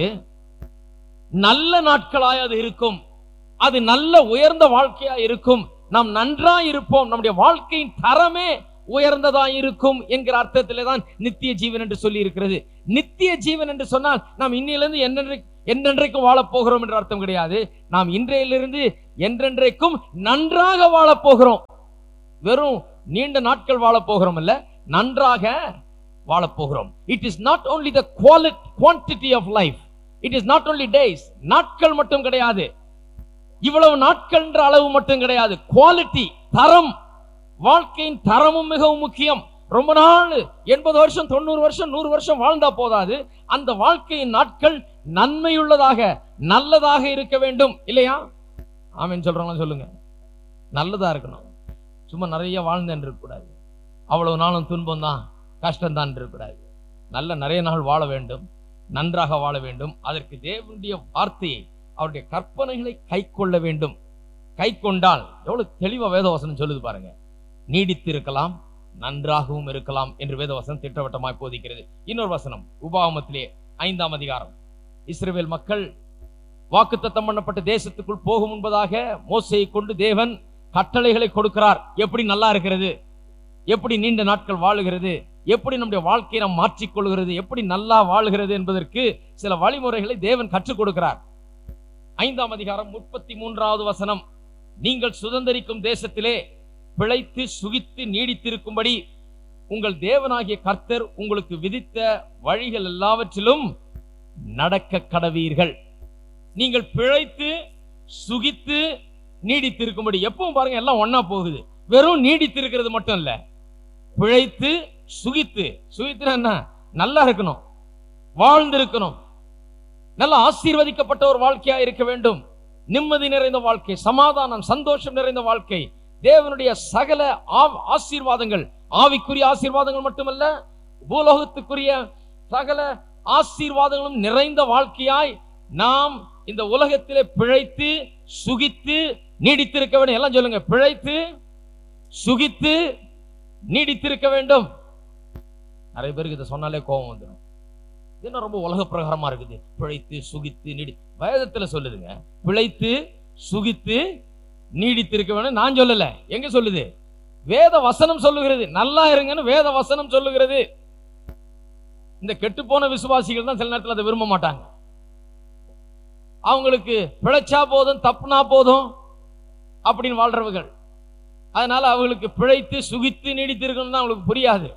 நல்ல நாட்களாய் அது இருக்கும். அது நல்ல உயர்ந்த வாழ்க்கையா இருக்கும். நாம் நன்றாய் இருப்போம், நம்முடைய வாழ்க்கையின் தரமே உயர்ந்ததா இருக்கும் என்கிற அர்த்தத்திலே தான் நித்திய ஜீவன் என்று சொல்லி இருக்கிறது. நித்திய ஜீவன் என்று சொன்னால் நாம் இன்னிலிருந்து என்றென்றைக்கு என்றென்றைக்கும் வாழப் போகிறோம் என்ற அர்த்தம் கிடையாது. நாம் இன்றையிலிருந்து என்றென்றைக்கும் நன்றாக வாழப் போகிறோம். வெறும் நீண்ட நாட்கள் வாழப் போகிறோம் அல்ல, நன்றாக வாழப் போகிறோம். It is not only the quality quantity of life, it is not only days. நாட்கள் மட்டும் கிடையாது, இவ்வளவு நாட்கள் என்ற அளவு மட்டும் கிடையாது. குவாலிட்டி, தரம், வாழ்க்கையின் தரமும் மிகவும் முக்கியம். ரொம்ப நாள் எண்பது வருஷம் தொண்ணூறு வருஷம் நூறு வருஷம் வாழ்ந்தா போதாது. அந்த வாழ்க்கையின் நாட்கள் நன்மையுள்ளதாக நல்லதாக இருக்க வேண்டும் இல்லையா? ஆமென் சொல்றாங்களா? சொல்லுங்க. நல்லதா இருக்கணும். சும்மா நிறைய வாழ்ந்தேன் இருக்கக்கூடாது, அவ்வளவு நாளும் துன்பம் தான் கஷ்டம் தான் இருக்கக்கூடாது. நல்ல நிறைய நாள் வாழ வேண்டும், நன்றாக வாழ வேண்டும். அதற்கு தேவனுடைய வார்த்தையை அவருடைய கற்பனைகளை கை கொள்ள வேண்டும். கை கொண்டால் எவ்வளவு தெளிவா வேதவசனம் சொல்லுது பாருங்க. நீடித்து இருக்கலாம், நன்றாகவும் இருக்கலாம் என்று வேதவசனம் திட்டவட்டமாய் போதிக்கிறது. இன்னொரு வசனம் உபாகமத்திலே ஐந்தாம் அதிகாரம். இஸ்ரவேல் மக்கள் வாக்குத்தத்தம் பண்ணப்பட்ட தேசத்துக்குள் போகும் முன்பதாக மோசேயை கொண்டு தேவன் கட்டளைகளை கொடுக்கிறார். எப்படி நல்லா இருக்கிறது, எப்படி நீண்ட நாட்கள் வாழுகிறது, எப்படி நம்முடைய வாழ்க்கையை நாம் மாற்றிக்கொள்கிறது, எப்படி நல்லா வாழுகிறது என்பதற்கு சில வழிமுறைகளை தேவன் கற்றுக் கொடுக்கிறார். ஐந்தாம் அதிகாரம் முப்பத்தி மூன்றாவது வசனம். நீங்கள் சுதந்தரிக்கும் தேசத்திலே பிழைத்து சுகித்து நீடித்திருக்கும்படி உங்கள் தேவனாகிய கர்த்தர் உங்களுக்கு விதித்த வழிகள் எல்லாவற்றிலும் நடக்க கடவீர்கள். நீங்கள் பிழைத்து சுகித்து நீடித்திருக்கும்படி. எப்பவும் பாருங்க, எல்லாம் ஒன்னா போகுது. வெறும் நீடித்திருக்கிறது மட்டும் இல்ல, பிழைத்து சுகித்து. சுகித்து என்ன? நல்லா இருக்கணும், வாழ்ந்திருக்கணும், நல்ல ஆசீர்வதிக்கப்பட்ட ஒரு வாழ்க்கையா இருக்க வேண்டும். நிம்மதி நிறைந்த வாழ்க்கை, சமாதானம், சந்தோஷம் நிறைந்த வாழ்க்கை, தேவனுடைய சகல ஆசீர்வாதங்கள், ஆவிக்குரிய ஆசீர்வாதங்கள் மட்டுமல்ல, பூலோகத்துக்குரிய சகல ஆசீர்வாதங்களும் நிறைந்த வாழ்க்கையாய் நாம் இந்த உலகத்திலே பிழைத்து சுகித்து நீடித்திருக்க வேண்டும். எல்லாம் சொல்லுங்க, பிழைத்து சுகித்து நீடித்திருக்க வேண்டும். நிறைய பேருக்கு இதை சொன்னாலே கோபம் வந்துடும். இது ரொம்ப உலக பிரகாரமா இருக்குது. பிழைத்து சுகித்து நீடி, வேதத்துல சொல்லுதுங்க, பிழைத்து சுகித்து நீடித்திருக்க வேண்டும். நான் சொல்லல, எங்க சொல்லுது? வேத வசனம் சொல்லுகிறது. நல்லா இருங்கன்னு வேத வசனம் சொல்லுகிறது. இந்த கெட்டு போன விசுவாசிகள் தான் சில நேரத்தில் அதை விரும்ப மாட்டாங்க. அவங்களுக்கு பிழைச்சா போதும், தப்புனா போதும் அப்படின்னு வாழ்றவர்கள். அதனால அவங்களுக்கு பிழைத்து சுகித்து நீடித்து இருக்கணும் அவங்களுக்கு புரியாது.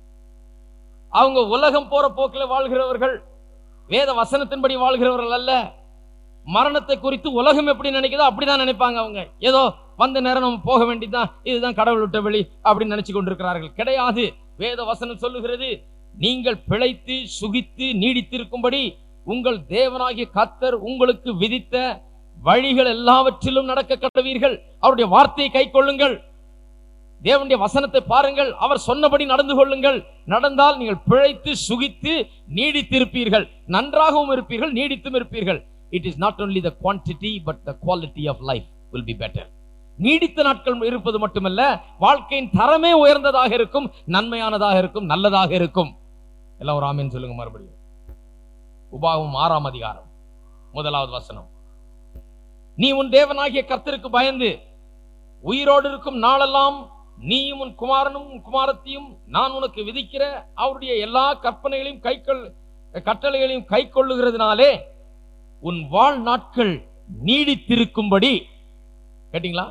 அவங்க உலகம் போற போக்கில் வாழ்கிறவர்கள், வேத வசனத்தின்படி வாழ்கிறவர்கள் அல்ல. மரணத்தை குறித்து உலகம் எப்படி நினைக்குதோ அப்படிதான் நினைப்பாங்க. அவங்க ஏதோ வந்த நேரம் நம்ம போக வேண்டியதுதான், இதுதான் கடவுள் விட்ட வழி அப்படின்னு நினைச்சு கொண்டிருக்கிறார்கள். கிடையாது. வேத வசனம் சொல்லுகிறது, நீங்கள் பிழைத்து சுகித்து நீடித்திருக்கும்படி உங்கள் தேவனாகிய கர்த்தர் உங்களுக்கு விதித்த வழிகள் எல்லாவற்றிலும் நடக்க கடவீர்கள். அவருடைய வார்த்தையை கை கொள்ளுங்கள், தேவனுடைய வசனத்தை பாருங்கள், அவர் சொன்னபடி நடந்து கொள்ளுங்கள். நடந்தால் நீங்கள் பிழைத்து சுகித்து நீடித்திருப்பீர்கள், நன்றாகவும் இருப்பீர்கள், நீடித்தும் இருப்பீர்கள். It is not only the quantity but the quality of life will be better. நீடித்த நாட்கள் இருப்பது மட்டுமல்ல, வாழ்க்கையின் தரமே உயர்ந்ததாக இருக்கும், நன்மையானதாக இருக்கும், நல்லதாக இருக்கும். எல்லாம் ஒரு ஆமென் சொல்லுங்க. மறுபடியும் உபாகமம் ஆறாம் அதிகாரம் முதலாவது வசனம். நீ உன் தேவனாகிய கர்த்தருக்கு பயந்து உயிரோடு இருக்கும் நாளெல்லாம் நீயும் உன் குமாரனும் உன் குமாரத்தையும் நான் உனக்கு விதிக்கிற அவருடைய எல்லா கற்பனைகளையும் கை கட்டளைகளையும் கை கொள்ளுகிறதுனாலே உன் வாழ் நாட்கள் நீடித்திருக்கும்படி. கேட்டீங்களா?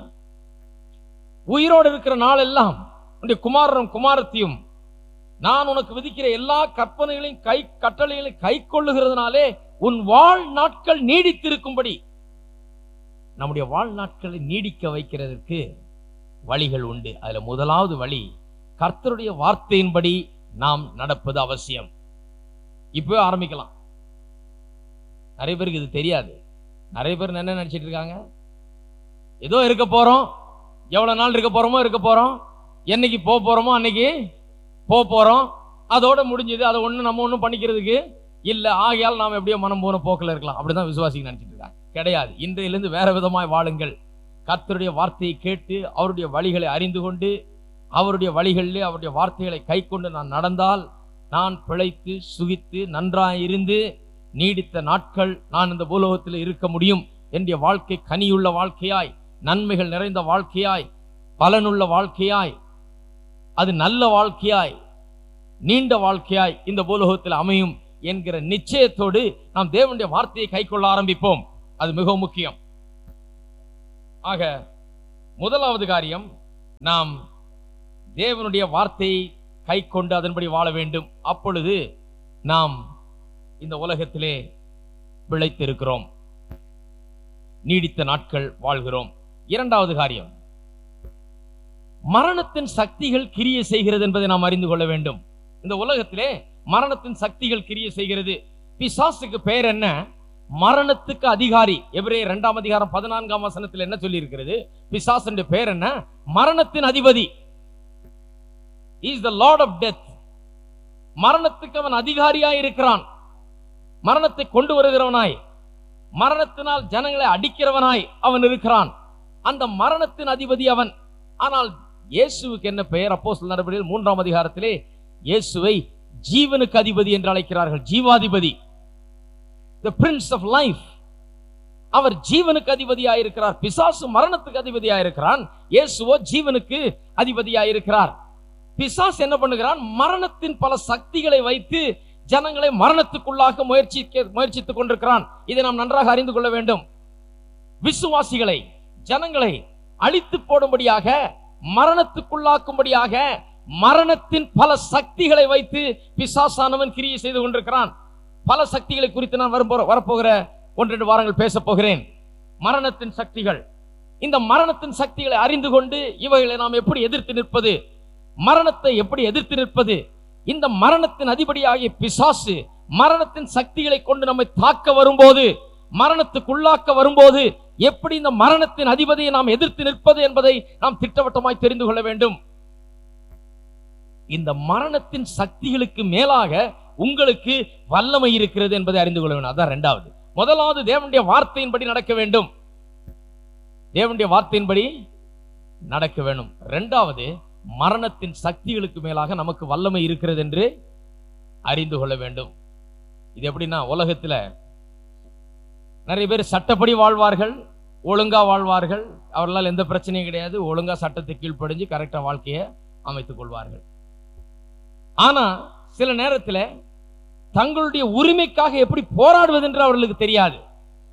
உயிரோடு இருக்கிற நாள் எல்லாம் உன்னுடைய குமாரனும் குமாரத்தையும் நான் உனக்கு விதிக்கிற எல்லா கற்பனைகளையும் கை கட்டளைகளையும் கை கொள்ளுகிறதுனாலே உன் வாழ் நாட்கள் நீடித்திருக்கும்படி. நம்முடைய வாழ்நாட்களை நீடிக்க வைக்கிறதுக்கு வழிகள் உண்டு. அதுல முதலாவது வழி கர்த்தருடைய வார்த்தையின்படி நாம் நடப்பது அவசியம். இப்பவே ஆரம்பிக்கலாம். நிறைய பேருக்கு இது தெரியாது. நிறைய பேர் என்ன நினைச்சிட்டு இருக்காங்க, ஏதோ இருக்க போறோம், எவ்வளவு நாள் இருக்க போறோமோ இருக்க போறோம், என்னைக்கு போக போறோமோ அன்னைக்கு போக போறோம், அதோட முடிஞ்சது, அதை ஒண்ணு நம்ம ஒண்ணும் பண்ணிக்கிறதுக்கு இல்ல, ஆகையால் நாம் எப்படியோ மனம் போன போக்கில் இருக்கலாம். அப்படிதான் விசுவாசிகள் நினைச்சிட்டு இருக்காங்க. கிடையாது. இன்றையிலிருந்து வேற விதமாய் வாழுங்கள். கர்த்தருடைய வார்த்தையை கேட்டு அவருடைய வழிகளை அறிந்து கொண்டு அவருடைய வழிகளிலே அவருடைய வார்த்தைகளை கை கொண்டு நான் நடந்தால் நான் பிழைத்து சுகித்து நன்றாய் இருந்து நீடித்த நாட்கள் நான் இந்த பூலோகத்தில் இருக்க முடியும். என்னுடைய வாழ்க்கை கனியுள்ள வாழ்க்கையாய், நன்மைகள் நிறைந்த வாழ்க்கையாய், பலனுள்ள வாழ்க்கையாய், அது நல்ல வாழ்க்கையாய், நீண்ட வாழ்க்கையாய் இந்த பூலோகத்தில் அமையும் என்கிற நிச்சயத்தோடு நாம் தேவனுடைய வார்த்தையை கை கொள்ள ஆரம்பிப்போம். அது மிகவும் முக்கியம். ஆக முதலாவது காரியம், நாம் தேவனுடைய வார்த்தையை கை கொண்டு அதன்படி வாழ வேண்டும். அப்பொழுது நாம் இந்த உலகத்திலே பிழைத்திருக்கிறோம், நீடித்த நாட்கள் வாழ்கிறோம். இரண்டாவது காரியம், மரணத்தின் சக்திகள் கிரியை செய்கிறது என்பதை நாம் அறிந்து கொள்ள வேண்டும். இந்த உலகத்திலே மரணத்தின் சக்திகள் கிரியை செய்கிறது. பிசாசுக்கு பெயர் என்ன? மரணத்துக்கு அதிகாரி. எபிரேயர் இரண்டாம் அதிகாரம் பதினான்காம் வசனத்தில் என்ன சொல்லி இருக்கிறது? பிசாசுடைய பெயர் என்ன? மரணத்தின் அதிபதி. He is the Lord of death. மரணத்துக்கு அவன் அதிகாரியாய் இருக்கிறான். மரணத்தை கொண்டு வருகிறவனாய், மரணத்தினால் ஜனங்களை அடிக்கிறவனாய் அவன் இருக்கிறான். அந்த மரணத்தின் அதிபதி அவன். ஆனால் இயேசுவுக்கு என்ன பெயர்? அப்போஸ்தலர் நடபடிகள் மூன்றாம் அதிகாரத்திலே இயேசுவை ஜீவனுக்கு அதிபதி என்று அழைக்கிறார்கள். ஜீவாதிபதி, the prince of life. அவர் ஜீவனுக்கு அதிபதியாயிருக்கிறார். பிசாசு மரணத்துக்கு அதிபதியாயிருக்கிறான், இயேசுவோ ஜீவனுக்கு அதிபதியாயிருக்கிறார். பிசாசு என்ன பண்ணுகிறான்? மரணத்தின் பல சக்திகளை வைத்து ஜனங்களை மரணத்துக்குள்ளாக முயற்சி முயற்சித்துக் கொண்டிருக்கிறான். இதை நாம் நன்றாக அறிந்து கொள்ள வேண்டும். விசுவாசிகளை, ஜனங்களை அழித்து போடும்படியாக, மரணத்துக்குள்ளாக்கும்படியாக மரணத்தின் பல சக்திகளை வைத்து பிசாசானவன் கிரியை செய்து கொண்டிருக்கிறான். பல சக்திகளை குறித்து நான் வரப்போகிற ஒன்றெண்டு வாரங்கள் பேச போகிறேன். மரணத்தின் சக்திகள். இந்த மரணத்தின் சக்திகளை அறிந்து கொண்டு இவைகளை நாம் எப்படி எதிர்த்து நிற்பது, மரணத்தை எப்படி எதிர்த்து நிற்பது, இந்த மரணத்தின் அதிபதியாகிய பிசாசு மரணத்தின் சக்திகளை கொண்டு நம்மை தாக்க வரும்போது, மரணத்துக்குள்ளாக்க வரும்போது எப்படி இந்த மரணத்தின் அதிபதியை நாம் எதிர்த்து நிற்பது என்பதை நாம் திட்டவட்டமாய் தெரிந்து கொள்ள வேண்டும். இந்த மரணத்தின் சக்திகளுக்கு மேலாக உங்களுக்கு வல்லமை இருக்கிறது என்பதை அறிந்து கொள்ள வேண்டும். அதான் இரண்டாவது. முதலாவது தேவனுடைய வார்த்தையின்படி நடக்க வேண்டும். தேவனுடைய வார்த்தையின்படி நடக்க வேண்டும். இரண்டாவது, மரணத்தின் சக்திகளுக்கு மேலாக நமக்கு வல்லமை இருக்கிறது என்று அறிந்து கொள்ள வேண்டும். இது எப்படின்னா, உலகத்துல நிறைய பேர் சட்டப்படி வாழ்வார்கள், ஒழுங்கா வாழ்வார்கள், அவர்களால் எந்த பிரச்சனையும் கிடையாது, ஒழுங்கா சட்டத்தை கீழ்ப்படிஞ்சு கரெக்டா வாழ்க்கையை அமைத்துக் கொள்வார்கள். ஆனா சில நேரத்தில் தங்களுடைய உரிமைக்காக எப்படி போராடுவது என்று அவர்களுக்கு தெரியாது.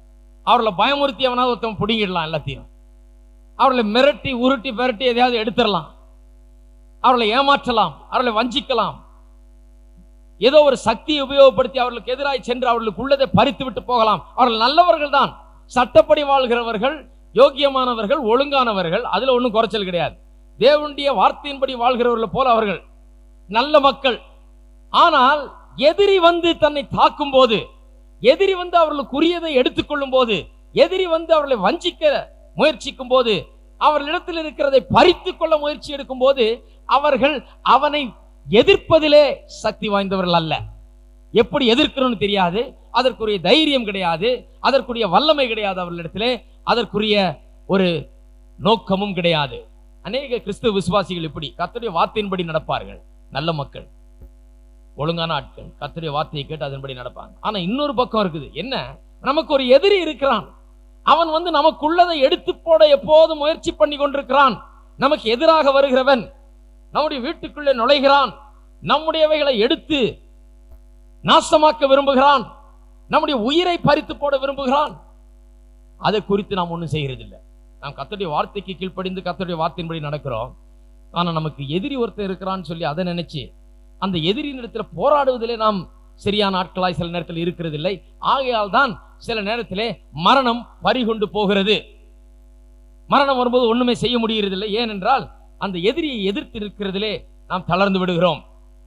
அவர்களை பயமுறுத்தி அவனாவது ஒருத்தவன் பிடிங்கிடலாம், எல்லாத்தையும் அவர்களை மிரட்டி உருட்டி பெரட்டி எதையாவது எடுத்துடலாம், அவர்களை ஏமாற்றலாம், அவர்களை வஞ்சிக்கலாம், ஏதோ ஒரு சக்தியை உபயோகப்படுத்தி அவர்களுக்கு எதிராக சென்று அவர்களுக்கு உள்ளதை பறித்து விட்டு போகலாம். அவர்கள் நல்லவர்கள் தான், சட்டப்படி வாழ்கிறவர்கள், யோக்கியமானவர்கள், ஒழுங்கானவர்கள், அதுல ஒன்றும் குறைச்சல் கிடையாது. தேவனுடைய வார்த்தையின்படி வாழ்கிறவர்கள் போல அவர்கள் நல்ல மக்கள். ஆனால் எதிரி வந்து தன்னை தாக்கும் போது, எதிரி வந்து அவர்களுக்குரியதை எடுத்துக்கொள்ளும் போது, எதிரி வந்து அவர்களை வஞ்சிக்க முயற்சிக்கும் போது, அவர்களிடத்தில் இருக்கிறதை பறித்துக் கொள்ள முயற்சி எடுக்கும் போது, அவர்கள் அவனை எதிர்ப்பதிலே சக்தி வாய்ந்தவர்கள் அல்ல. எப்படி எதிர்க்கணும்னு தெரியாது, அதற்குரிய தைரியம் கிடையாது, அதற்குரிய வல்லமை கிடையாது அவர்களிடத்திலே, அதற்குரிய ஒரு நோக்கமும் கிடையாது. அநேக கிறிஸ்துவ விசுவாசிகள் இப்படி கர்த்தருடைய வார்த்தையின்படி நடப்பார்கள், நல்ல மக்கள், ஒழுங்கான ஆட்கள், கர்த்தருடைய வார்த்தையை கேட்டு அதன்படி நடப்பாங்க. ஆனா இன்னொரு பக்கம் இருக்குது, என்ன, நமக்கு ஒரு எதிரி இருக்கிறான், அவன் வந்து நமக்குள்ளதை எடுத்து போட எப்போதும் முயற்சி பண்ணி கொண்டிருக்கிறான். நமக்கு எதிராக வருகிறவன் நம்முடைய வீட்டுக்குள்ளே நுழைகிறான், நம்முடையவைகளை எடுத்து நாசமாக்க விரும்புகிறான், நம்முடைய உயிரை பறித்து போட விரும்புகிறான். அதை குறித்து நாம் ஒன்றும் செய்கிறதில்லை. நாம் கர்த்தருடைய வார்த்தைக்கு கீழ்ப்படிந்து கர்த்தருடைய வார்த்தையின்படி நடக்கிறோம். ஆனா நமக்கு எதிரி ஒருத்தர் இருக்கிறான்னு சொல்லி அதை நினைச்சு அந்த எதிரியின் இடத்துல போராடுவதிலே நாம் சரியான ஆட்களாய் சில நேரத்தில் இருக்கிறது இல்லை. ஆகையால் தான் சில நேரத்திலே மரணம் பறிகொண்டு போகிறது. மரணம் வரும்போது ஒண்ணுமே செய்ய முடியறதில்லை. ஏனென்றால் அந்த எதிரியை எதிர்த்து இருக்கிறதிலே நாம் தளர்ந்து விடுகிறோம்.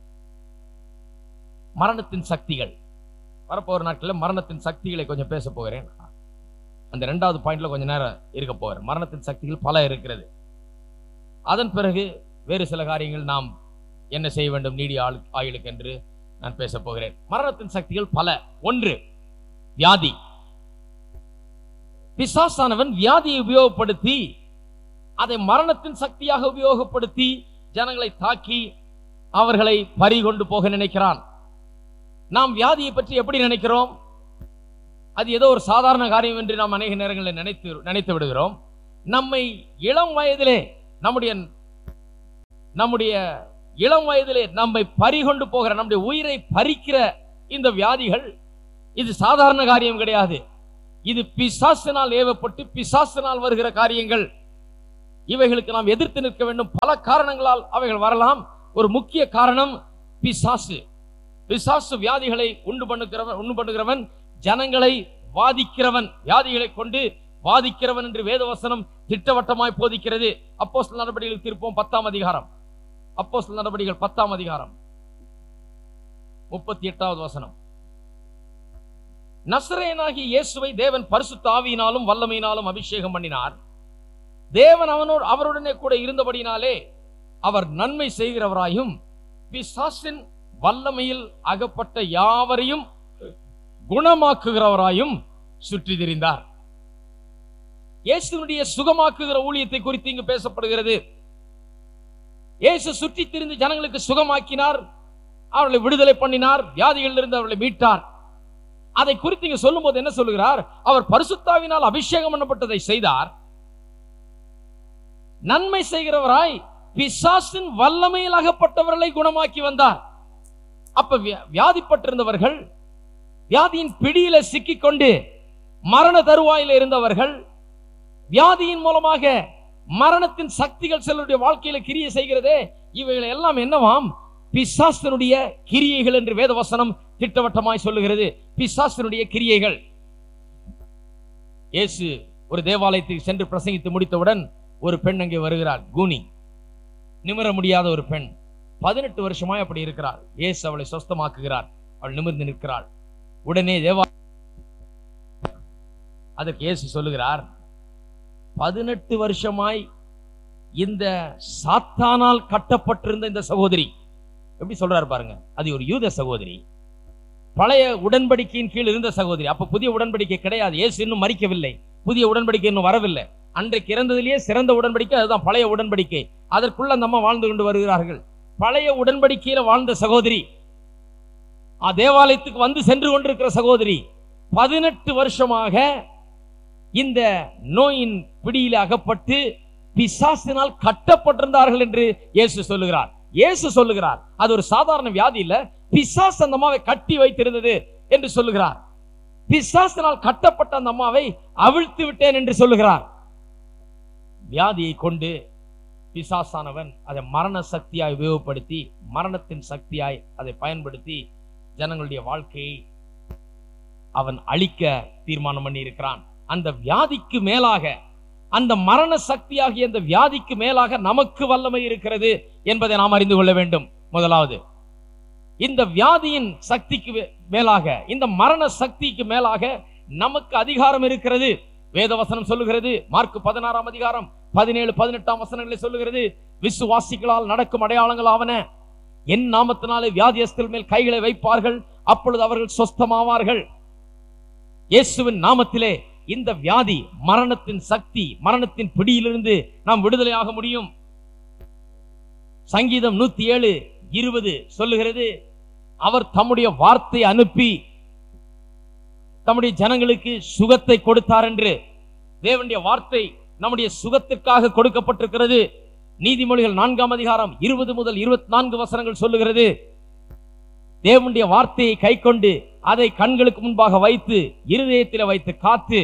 மரணத்தின் சக்திகள் வரப்போகிற நாட்களில் மரணத்தின் சக்திகளை கொஞ்சம் பேச போகிறேன். அந்த இரண்டாவது பாயிண்ட்ல கொஞ்சம் நேரம் இருக்க போகிறேன். மரணத்தின் சக்திகள் பல இருக்கிறது. அதன் பிறகு வேறு சில காரியங்கள் நாம் என்ன செய்ய வேண்டும் நீடிய ஆயுளுக்கு என்று நான் பேச போகிறேன். மரணத்தின் சக்திகள் பல. ஒன்று, வியாதி. பிசாசானவன் வியாதியை உபயோகப்படுத்தி அதை மரணத்தின் சக்தியாக உபயோகப்படுத்தி ஜனங்களை தாக்கி அவர்களை பறிகொண்டு போக நினைக்கிறான். நாம் வியாதியை பற்றி எப்படி நினைக்கிறோம்? அது ஏதோ ஒரு சாதாரண காரியம் என்று நாம் அநேக நேரங்களில் நினைத்து நினைத்து விடுகிறோம். நம்மை இளம் வயதிலே நம்முடைய நம்முடைய இளம் வயதிலே நம்மை பறிகொண்டு போகிற, நம்முடைய உயிரை பறிக்கிற இந்த வியாதிகள் இது சாதாரண காரியம் கிடையாது. இது பிசாசினால் ஏவப்பட்டு பிசாசினால் வருகிற காரியங்கள். இவைகளுக்கு நாம் எதிர்த்து நிற்க வேண்டும். பல காரணங்களால் அவைகள் வரலாம். ஒரு முக்கிய காரணம் பிசாசு. பிசாசு வியாதிகளை உண்டு பண்ணுகிறவன் உண்டு பண்ணுகிறவன் ஜனங்களை வாதிக்கிறவன், வியாதிகளை கொண்டு வாதிக்கிறவன் என்று வேதவசனம் திட்டவட்டமாய் போதிக்கிறது. அப்போஸ்தலர் நடபடிகள் திருப்போம் பத்தாம் அதிகாரம், அப்போஸ்தலர் நடபடிகள் பத்தாம் அதிகாரம் முப்பத்தி எட்டாவது வசனம். நசரேயனாகிய இயேசுவை தேவன் பரிசுத்த ஆவியினாலும் வல்லமையினாலும் அபிஷேகம் பண்ணினார். தேவன் அவனோடு அவருடனே கூட இருந்தபடினாலே அவர் நன்மை செய்கிறவராயும் பிசாசின் வல்லமையில் அகப்பட்ட யாவரையும் குணமாக்குகிறவராயும் சுற்றி திரிந்தார். இயேசுனுடைய சுகமாக்குகிற ஊழியத்தை குறித்து இங்கு பேசப்படுகிறது. இயேசு சுற்றி திரிந்து ஜனங்களுக்கு சுகமாக்கினார், அவர்களை விடுதலை பண்ணினார், வியாதிகளிலிருந்து அவர்களை மீட்டார். அதை குறித்து இங்கு சொல்லும் போது என்ன சொல்லுகிறார்? அவர் பரிசுத்தாவினால் அபிஷேகம் பண்ணப்பட்டதை செய்தார், நன்மை செய்கிறவராய் பிசாசின் வல்லமையில் அகப்பட்டவர்களை குணமாக்கி வந்தார். அப்ப வியாதிப்பட்டிருந்தவர்கள், வியாதியின் பிடியில சிக்கிக்கொண்டு மரண தருவாயில இருந்தவர்கள், வியாதியின் மூலமாக மரணத்தின் சக்திகள் சிலருடைய வாழ்க்கையில கிரியை செய்கிறதே, இவைகளை எல்லாம் என்னவாம்? பிசாசினுடைய கிரியைகள் என்று வேதவசனம் திட்டவட்டமாய் சொல்லுகிறது. பிசாசினுடைய கிரியைகள். இயேசு ஒரு தேவாலயத்துக்கு சென்று பிரசங்கித்து முடித்தவுடன் ஒரு பெண் அங்கே வருகிறாள். கூனி, நிமிர முடியாத ஒரு பெண், பதினெட்டு வருஷமாய் அப்படி இருக்கிறாள். இயேசு அவளை சொஸ்தமாக்குகிறார். அவள் நிமிர்ந்து நிற்கிறாள். உடனே தேவா அதற்கு இயேசு சொல்லுகிறார், பதினெட்டு வருஷமாய் இந்த சாத்தானால் கட்டப்பட்டிருந்த இந்த சகோதரி, எப்படி சொல்றாரு பாருங்க, அது ஒரு யூத சகோதரி, பழைய உடன்படிக்கையின் கீழ் இருந்த சகோதரி. அப்ப புதிய உடன்படிக்கை கிடையாது, இயேசு இன்னும் மரிக்கவில்லை, புதிய உடன்படிக்கை இன்னும் வரவில்லை. அன்றைக்கு இறந்ததிலேயே சிறந்த உடன்படிக்கை அதுதான் பழைய உடன்படிக்கை. அதற்குள்ள நம்ம வாழ்ந்து கொண்டு வருகிறார்கள். பழைய உடன்படிக்கையில வாழ்ந்த சகோதரி, தேவாலயத்துக்கு வந்து சென்று கொண்டிருக்கிற சகோதரி, பதினெட்டு வருஷமாக இந்த நோயின் பிடியில அகப்பட்டு பிசாசினால் கட்டப்பட்டிருந்தார்கள் என்று இயேசு சொல்லுகிறார். இயேசு சொல்லுகிறார் அது ஒரு சாதாரண வியாதி இல்ல, பிசாசு அந்த அம்மாவை கட்டி வைத்திருந்தது என்று சொல்லுகிறார். பிசாசினால் கட்டப்பட்ட அந்த அம்மாவை அவிழ்த்து விட்டேன் என்று சொல்லுகிறார். வியாதியை கொண்டு பிசாசானவன் அதை மரண சக்தியாய் உபயோகப்படுத்தி, மரணத்தின் சக்தியாய் அதை பயன்படுத்தி ஜனங்களுடைய வாழ்க்கையை அவன் அழிக்க தீர்மானம் பண்ணி இருக்கிறான். அந்த வியாதிக்கு மேலாக, அந்த மரண சக்தியாகிய அந்த வியாதிக்கு மேலாக நமக்கு வல்லமை இருக்கிறது என்பதை நாம் அறிந்து கொள்ள வேண்டும். முதலாவது, இந்த வியாதியின் சக்திக்கு மேலாக, இந்த மரண சக்திக்கு மேலாக நமக்கு அதிகாரம் இருக்கிறது. வேதவசனம் சொல்லுகிறது, மார்க் பதினாறாம் அதிகாரம் பதினேழு பதினெட்டாம் வசனங்களை சொல்லுகிறது, விசுவாசிகளால் நடக்கும் அடையாளங்கள் ஆவன, என் நாமத்தினாலே வியாதியஸ்தர்கள் மேல் கைகளை வைப்பார்கள், அப்பொழுது அவர்கள் சொஸ்தமாவார்கள். இயேசுவின் நாமத்திலே இந்த வியாதி, மரணத்தின் சக்தி, மரணத்தின் பிடியிலிருந்து நாம் விடுதலையாக முடியும். சங்கீதம் நூத்தி ஏழு இருபது சொல்லுகிறது, அவர் தம்முடைய வார்த்தை அனுப்பி தம்முடைய ஜனங்களுக்கு சுகத்தை கொடுத்தார் என்று. தேவனுடைய வார்த்தை நம்முடைய சுகத்திற்காக கொடுக்கப்பட்டிருக்கிறது. நீதிமொழிகள் நான்காம் அதிகாரம் இருபது முதல் இருபத்தி நான்கு வசனங்கள் சொல்லுகிறது, தேவனுடைய வார்த்தையை கை கொண்டு அதை கண்களுக்கு முன்பாக வைத்து இருதயத்தில் வைத்து காத்து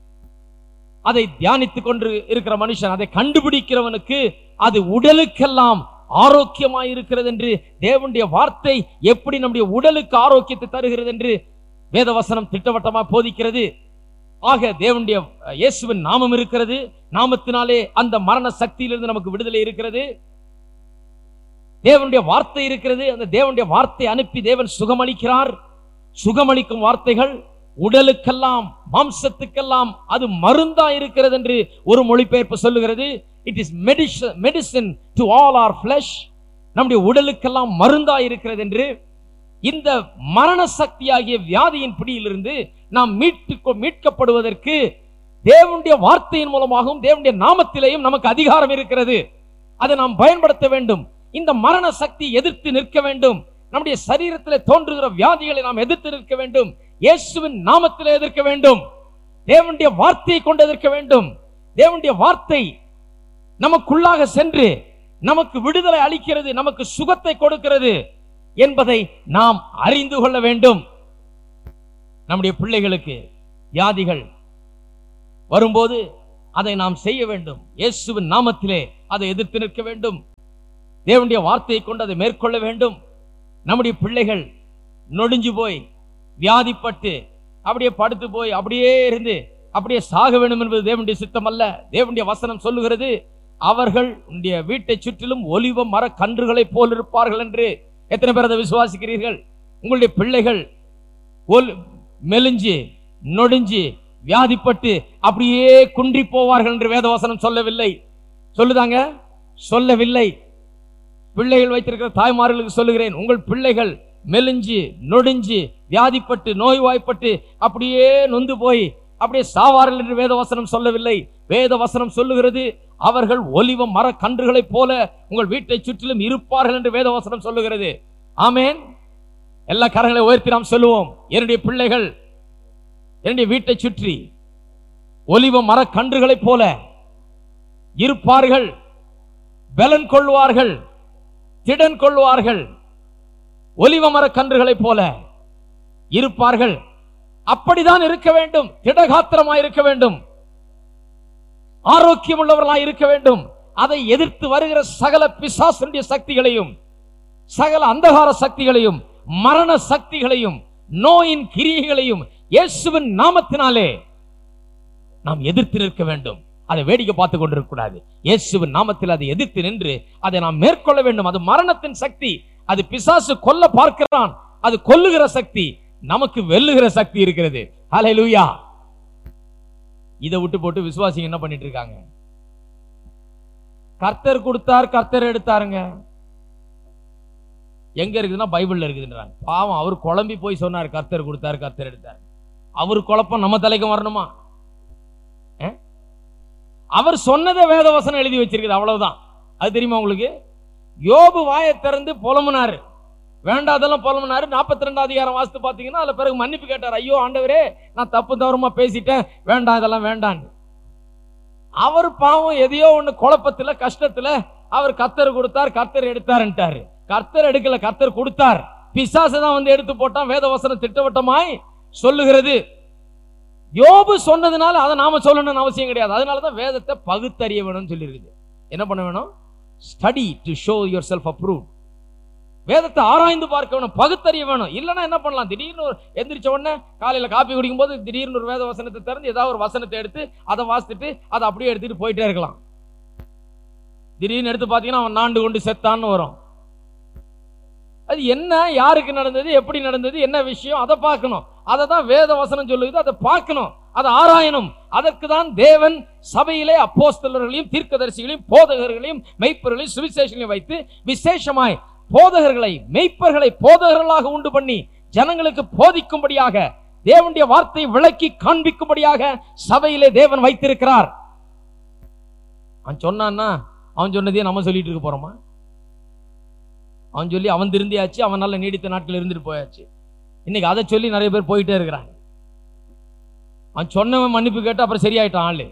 அதை தியானித்துக் கொண்டு இருக்கிற மனுஷன், அதை கண்டுபிடிக்கிறவனுக்கு அது உடலுக்கெல்லாம் ஆரோக்கியமாய் இருக்கிறது என்று. தேவனுடைய வார்த்தை எப்படி நம்முடைய உடலுக்கு ஆரோக்கியத்தை தருகிறது என்று வேதவசனம் திட்டவட்டமாக போதிக்கிறது. ஆக தேவனுடைய இயேசுவின் நாமம் இருக்கிறது, நாமத்தினாலே அந்த மரண சக்தியிலிருந்து நமக்கு விடுதலை இருக்கிறது. தேவனுடைய வார்த்தை இருக்கிறது, அந்த தேவனுடைய வார்த்தை அனுப்பி தேவன் சுகமளிக்கிறார். சுகமளிக்கும் வார்த்தைகள் உடலுக்கெல்லாம், மாம்சத்துக்கெல்லாம் அது மருந்தா இருக்கிறது என்று ஒரு மொழிபெயர்ப்பு சொல்லுகிறது. It is medicine medicine to all R flush. நம்முடைய உடலுக்கெல்லாம் மருந்தா இருக்கிறது என்று. இந்த மரண சக்தியாகிய வியாதியின் பிடியிலிருந்து நாம் மீட்டு மீட்கப்படுவதற்கு தேவனுடைய வார்த்தையின் மூலமாகவும் தேவனுடைய நாமத்திலேயும் நமக்கு அதிகாரம் இருக்கிறது. அதை நாம் பயன்படுத்த வேண்டும். இந்த மரண சக்தி எதிர்த்து நிற்க வேண்டும். நம்முடைய சரீரத்தில் தோன்றுகிற வியாதிகளை நாம் எதிர்த்து நிற்க வேண்டும். இயேசுவின் நாமத்திலே எதிர்க்க வேண்டும். தேவனுடைய வார்த்தையை கொண்டு எதிர்க்க வேண்டும். தேவனுடைய வார்த்தை நமக்குள்ளாக சென்று நமக்கு விடுதலை அளிக்கிறது, நமக்கு சுகத்தை கொடுக்கிறது என்பதை நாம் அறிந்து கொள்ள வேண்டும். நம்முடைய பிள்ளைகளுக்கு வியாதிகள் வரும்போது அதை நாம் செய்ய வேண்டும். இயேசுவின் நாமத்திலே அதை எதிர்த்து நிற்க வேண்டும். தேவனுடைய வார்த்தையை கொண்டு அதை மேற்கொள்ள வேண்டும். நம்முடைய பிள்ளைகள் நொடிஞ்சு போய் வியாதிப்பட்டு அப்படியே படுத்து போய் அப்படியே இருந்து அப்படியே சாக வேண்டும் என்பது தேவனுடைய சித்தம் அல்ல. தேவனுடைய வசனம் சொல்லுகிறது, அவர்கள் உன்னுடைய வீட்டை சுற்றிலும் ஒலிவ மர கன்றுகளை போல் இருப்பார்கள் என்று. எத்தனை பேர் அதை விசுவாசிக்கிறீர்கள்? உங்களுடைய பிள்ளைகள் மெலிஞ்சு நொடிஞ்சு வியாதிப்பட்டு அப்படியே குன்றி போவார்கள் என்று வேதவசனம் சொல்லவில்லை. சொல்லுதாங்க? சொல்லவில்லை. பிள்ளைகள் வைத்திருக்கிற தாய்மார்களுக்கு சொல்லுகிறேன், உங்கள் பிள்ளைகள் மெலிஞ்சு நொடிஞ்சு வியாதிப்பட்டு நோய்வாய்ப்பட்டு அப்படியே நொந்து போய் அப்படியே சாவார்கள் என்று வேதவசனம் சொல்லவில்லை. வேதவசனம் சொல்லுகிறது, அவர்கள் ஒலிவ மர கன்றுகளை போல உங்கள் வீட்டை சுற்றிலும் இருப்பார்கள் என்று வேதவசனம் சொல்லுகிறது. ஆமேன். எல்லா கரங்களை உயர்த்தி நாம் சொல்லுவோம், என்னுடைய பிள்ளைகள் என்னுடைய வீட்டை சுற்றி ஒலிவ மர கன்றுகளை போல இருப்பார்கள், பலன் கொள்வார்கள், திடன் கொள்வார்கள், ஒலிவ மர கன்றுகளை போல இருப்பார்கள். அப்படிதான் இருக்க வேண்டும். திடகாத்திரமாய் இருக்க வேண்டும், ஆரோக்கியம் உள்ளவர்களாய் இருக்க வேண்டும். அதை எதிர்த்து வருகிற சகல பிசாசுடைய சக்திகளையும், சகல அந்தகார சக்திகளையும், மரண சக்திகளையும், நோயின் கிரியைகளையும் இயேசுவின் நாமத்தினாலே நாம் எதிர்த்து நிற்க வேண்டும். அதை வேடிக்கை பார்த்து கொண்டிருக்க கூடாது. இயேசுவின் நாமத்தில் அதை எதிர்த்து நின்று அதை நாம் மேற்கொள்ள வேண்டும். அது மரணத்தின் சக்தி. அது பிசாசு கொல்ல பார்க்கிறான், அது கொல்லுகிற சக்தி. நமக்கு வெல்லுகிற சக்தி இருக்கிறது. ஹல்லேலூயா. இதை விட்டு போட்டு விசுவாசிங்க என்ன பண்ணிட்டு இருக்காங்க? கர்த்தர் கொடுத்தார், கர்த்தர் எடுத்தாருங்க. எங்க இருக்குதுன்னா பைபிள்ல இருக்குதுன்றாங்க. பாவம், அவர் குழம்பி போய் சொன்னார், கர்த்தர் கொடுத்தார், கர்த்தர் எடுத்தார். அவர் குழப்பம் நம்ம தலைக்கு வரணுமா? அவர் சொன்னதை வேதவசனம் எழுதி வச்சிருக்குது, அவ்வளவுதான். அது தெரியுமா உங்களுக்கு? யோபு வாயை திறந்து புலம்புனாரு, வேண்டாதெல்லாம் புலம்புனாரு. நாற்பத்தி ரெண்டாம் அதிகாரம் வாசித்து பாத்தீங்கன்னா அதுல பிறகு மன்னிப்பு கேட்டார். ஐயோ ஆண்டவரே, நான் தப்பு தவறுமா பேசிட்டேன், வேண்டாம் இதெல்லாம் வேண்டாம். அவர் பாவம் எதையோ ஒண்ணு குழப்பத்துல கஷ்டத்துல அவர் கர்த்தர் கொடுத்தார், கர்த்தர் எடுத்தாருன்ட்டாரு. கர்த்தர் எடுக்கல, கர்த்தர் கொடுத்தார். பிசாசு தான் வந்து எடுத்து போட்டான். வேதவசனம் திட்டவட்டமாய் சொல்லுகிறது. யோபு சொன்னதுனால அதை நாம சொல்லணும்னு அவசியம் கிடையாது. அதனாலதான் வேதத்தை பகுத்தறிய வேணும்னு சொல்லி இருக்குது. என்ன பண்ண வேணும்? Study to show your self approved. வேதத்தை ஆராய்ந்து பார்க்க வேணும், பகுத்தறிய வேணும். இல்லைன்னா என்ன பண்ணலாம்? திடீர்னு ஒரு எந்திரிச்ச உடனே காலையில காப்பி குடிக்கும் போது திடீர்னு ஒரு வேத வசனத்தை திறந்து ஏதாவது ஒரு வசனத்தை எடுத்து அதை வாசித்துட்டு அதை அப்படியே எடுத்துட்டு போயிட்டே இருக்கலாம். திடீர்னு எடுத்து பார்த்தீங்கன்னா அவன் நாண்டு கொண்டு செத்தான்னு வரும். அது என்ன, யாருக்கு நடந்தது, எப்படி நடந்தது, என்ன விஷயம், அதை பார்க்கணும். அதை தான் வேத வசனம் சொல்லுது. அதை பார்க்கணும், அதை ஆராயணும். அதற்கு தான் தேவன் சபையிலே அப்போஸ்தலர்களையும் தீர்க்கதரிசிகளையும் போதகர்களையும் மெய்ப்பர்களையும் சுவிசேஷங்களையும் வைத்து விசேஷமாய் போதகர்களை மெய்ப்பர்களை போதகர்களாக உண்டு பண்ணி ஜனங்களுக்கு போதிக்கும்படியாக தேவனுடைய வார்த்தையை விளக்கி காண்பிக்கும்படியாக சபையிலே தேவன் வைத்திருக்கிறார். அவன் சொன்னான்னா அவன் சொன்னதே நம்ம சொல்லிட்டு இருக்க போறோமா? அவன் சொல்லி அவன் திருந்தியாச்சு, அவன் நல்ல நீடித்த நாட்கள் இருந்துட்டு போயாச்சு. இன்னைக்கு அதை சொல்லி நிறைய பேர் போயிட்டே இருக்கிறாங்க. அவன் சொன்னவன் மன்னிப்பு கேட்டு அப்புறம் சரியாயிட்டான் ஆளு.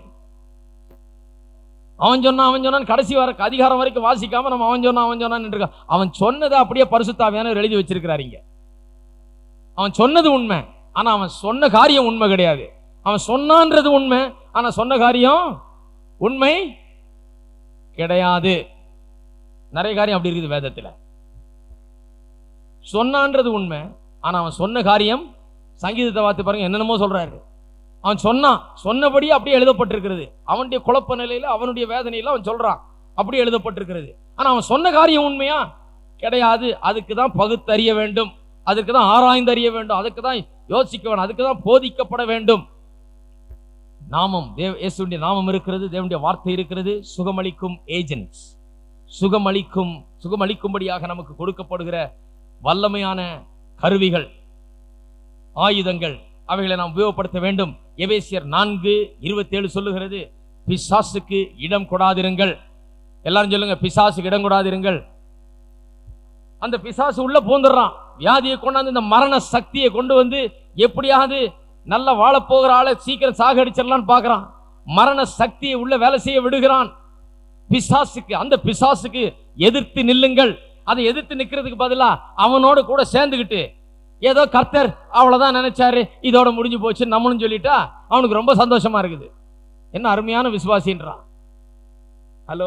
அவன் சொன்னான் அவன் சொன்னான் கடைசி வர அதிகாரம் வரைக்கும் வாசிக்காம நம்ம அவன் சொன்னான் அவன் சொன்னான்னு இருக்கான். அவன் சொன்னதை அப்படியே பரிசுத்தாவியானவர் எழுதி வச்சிருக்கிறாருங்க. அவன் சொன்னது உண்மை, ஆனா அவன் சொன்ன காரியம் உண்மை கிடையாது. அவன் சொன்னான்றது உண்மை, ஆனா சொன்ன காரியம் உண்மை கிடையாது. நிறைய காரியம் அப்படி இருக்குது வேதத்துல. சொன்னான்றது உண்மை, ஆனா அவன் சொன்ன காரியம், சங்கீதத்தை பார்த்து பாருங்க என்னென்னமோ சொல்றாரு. அவன் சொன்னான், சொன்னபடி அப்படியே எழுதப்பட்டிருக்கிறது. அவனுடைய குழப்ப நிலையில அவனுடைய வேதனையில அவன் சொல்றான், அப்படியே எழுதப்பட்டிருக்கிறது. ஆனா அவன் சொன்ன காரியம் உண்மையா கிடையாது. அதுக்கு தான் பகுத்தறிய வேண்டும், அதுக்கு தான் ஆராய்ந்து அறிய வேண்டும், அதுக்கு தான் யோசிக்க வேண்டும், அதுக்கு தான் போதிக்கப்பட வேண்டும். நாமம் இயேசுவின் நாமம் இருக்கிறது, தேவனுடைய வார்த்தை இருக்கிறது. சுகமளிக்கும் ஏஜென்ட்ஸ், சுகமளிக்கும் சுகமளிக்கும்படியாக நமக்கு கொடுக்கப்படுகிற வல்லமையான கருவிகள், ஆயுதங்கள், அவைகளை நாம் உபயோகப்படுத்த வேண்டும். எபேசியர் நான்கு இருபத்தி ஏழு சொல்லுகிறது, பிசாசுக்கு இடம் கொடாதிருங்கள். எல்லாரும் சொல்லுங்க, பிசாசுக்கு இடம் கொடாதிருங்கள். அந்த பிசாசு உள்ள பூந்துடுறான், வியாதியை கொண்டாந்து இந்த மரண சக்தியை கொண்டு வந்து எப்படியாவது நல்ல வாழப்போகிற ஆளை சீக்கிரம் சாகடிச்சிடலான்னு பார்க்கறான். மரண சக்தியை உள்ள வேலை செய்ய விடுகிறான் பிசாசுக்கு. அந்த பிசாசுக்கு எதிர்த்து நில்லுங்கள். அதை எதிர்த்து நிக்கிறதுக்கு பதிலா அவனோட கூட சேர்ந்துகிட்டு ஏதோ கர்த்தர் அவ்வளவுதான் நினைச்சாரு, இதோட முடிஞ்சு போச்சு நம்மளும் சொல்லிட்டா அவனுக்கு ரொம்ப சந்தோஷமா இருக்குது. என்ன அருமையான விசுவாசின்றான். ஹலோ,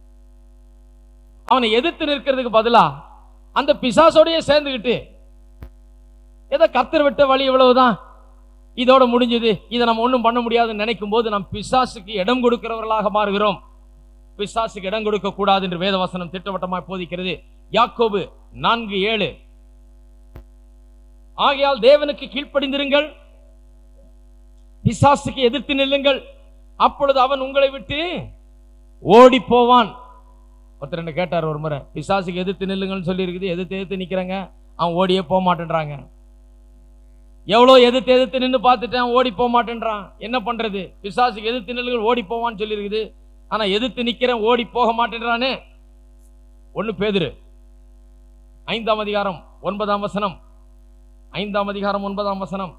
அவனை எதிர்த்து நிற்கிறதுக்கு பதிலா அந்த பிசாசோடையே சேர்ந்துகிட்டு ஏதோ கர்த்தர் விட்ட வழி இவ்வளவுதான், இதோட முடிஞ்சது, இதை நம்ம ஒன்றும் பண்ண முடியாதுன்னு நினைக்கும் போது நாம் பிசாசுக்கு இடம் கொடுக்கிறவர்களாக மாறுகிறோம். பிசாசுக்கு இடம் கொடுக்க கூடாது என்று வேதவசனம் திட்டவட்டமாக போதிக்கிறது. யாக்கோபு நான்கு ஏழு, ஆகையால் தேவனுக்கு கீழ்ப்படிந்திருங்கள், பிசாசுக்கு எதிர்த்து நில்லுங்கள், அப்பொழுது அவன் உங்களை விட்டு ஓடி போவான். ஒருத்தர் என்ன கேட்டார் ஒரு முறை, பிசாசுக்கு எதிர்த்து நில்லுங்கள்னு சொல்லி இருக்குது, எதிர்த்து எதிர்த்து நிக்கிறாங்க, அவன் ஓடியே போக மாட்டேன்றாங்க. எவ்வளவு எதிர்த்து எதிர்த்து நின்று பார்த்துட்டேன், ஓடி போக மாட்டேன்றான். என்ன பண்றது? பிசாசுக்கு எதிர்த்து நில்லுங்கள், ஓடி போவான்னு சொல்லி இருக்குது, ஆனா எதிர்த்து நிக்கிறேன், ஓடி போக மாட்டேன்றானே. ஒன்னு பேதுரு ஐந்தாம் அதிகாரம் ஒன்பதாம் வசனம், ஐந்தாம் அதிகாரம் ஒன்பதாம் வசனம்.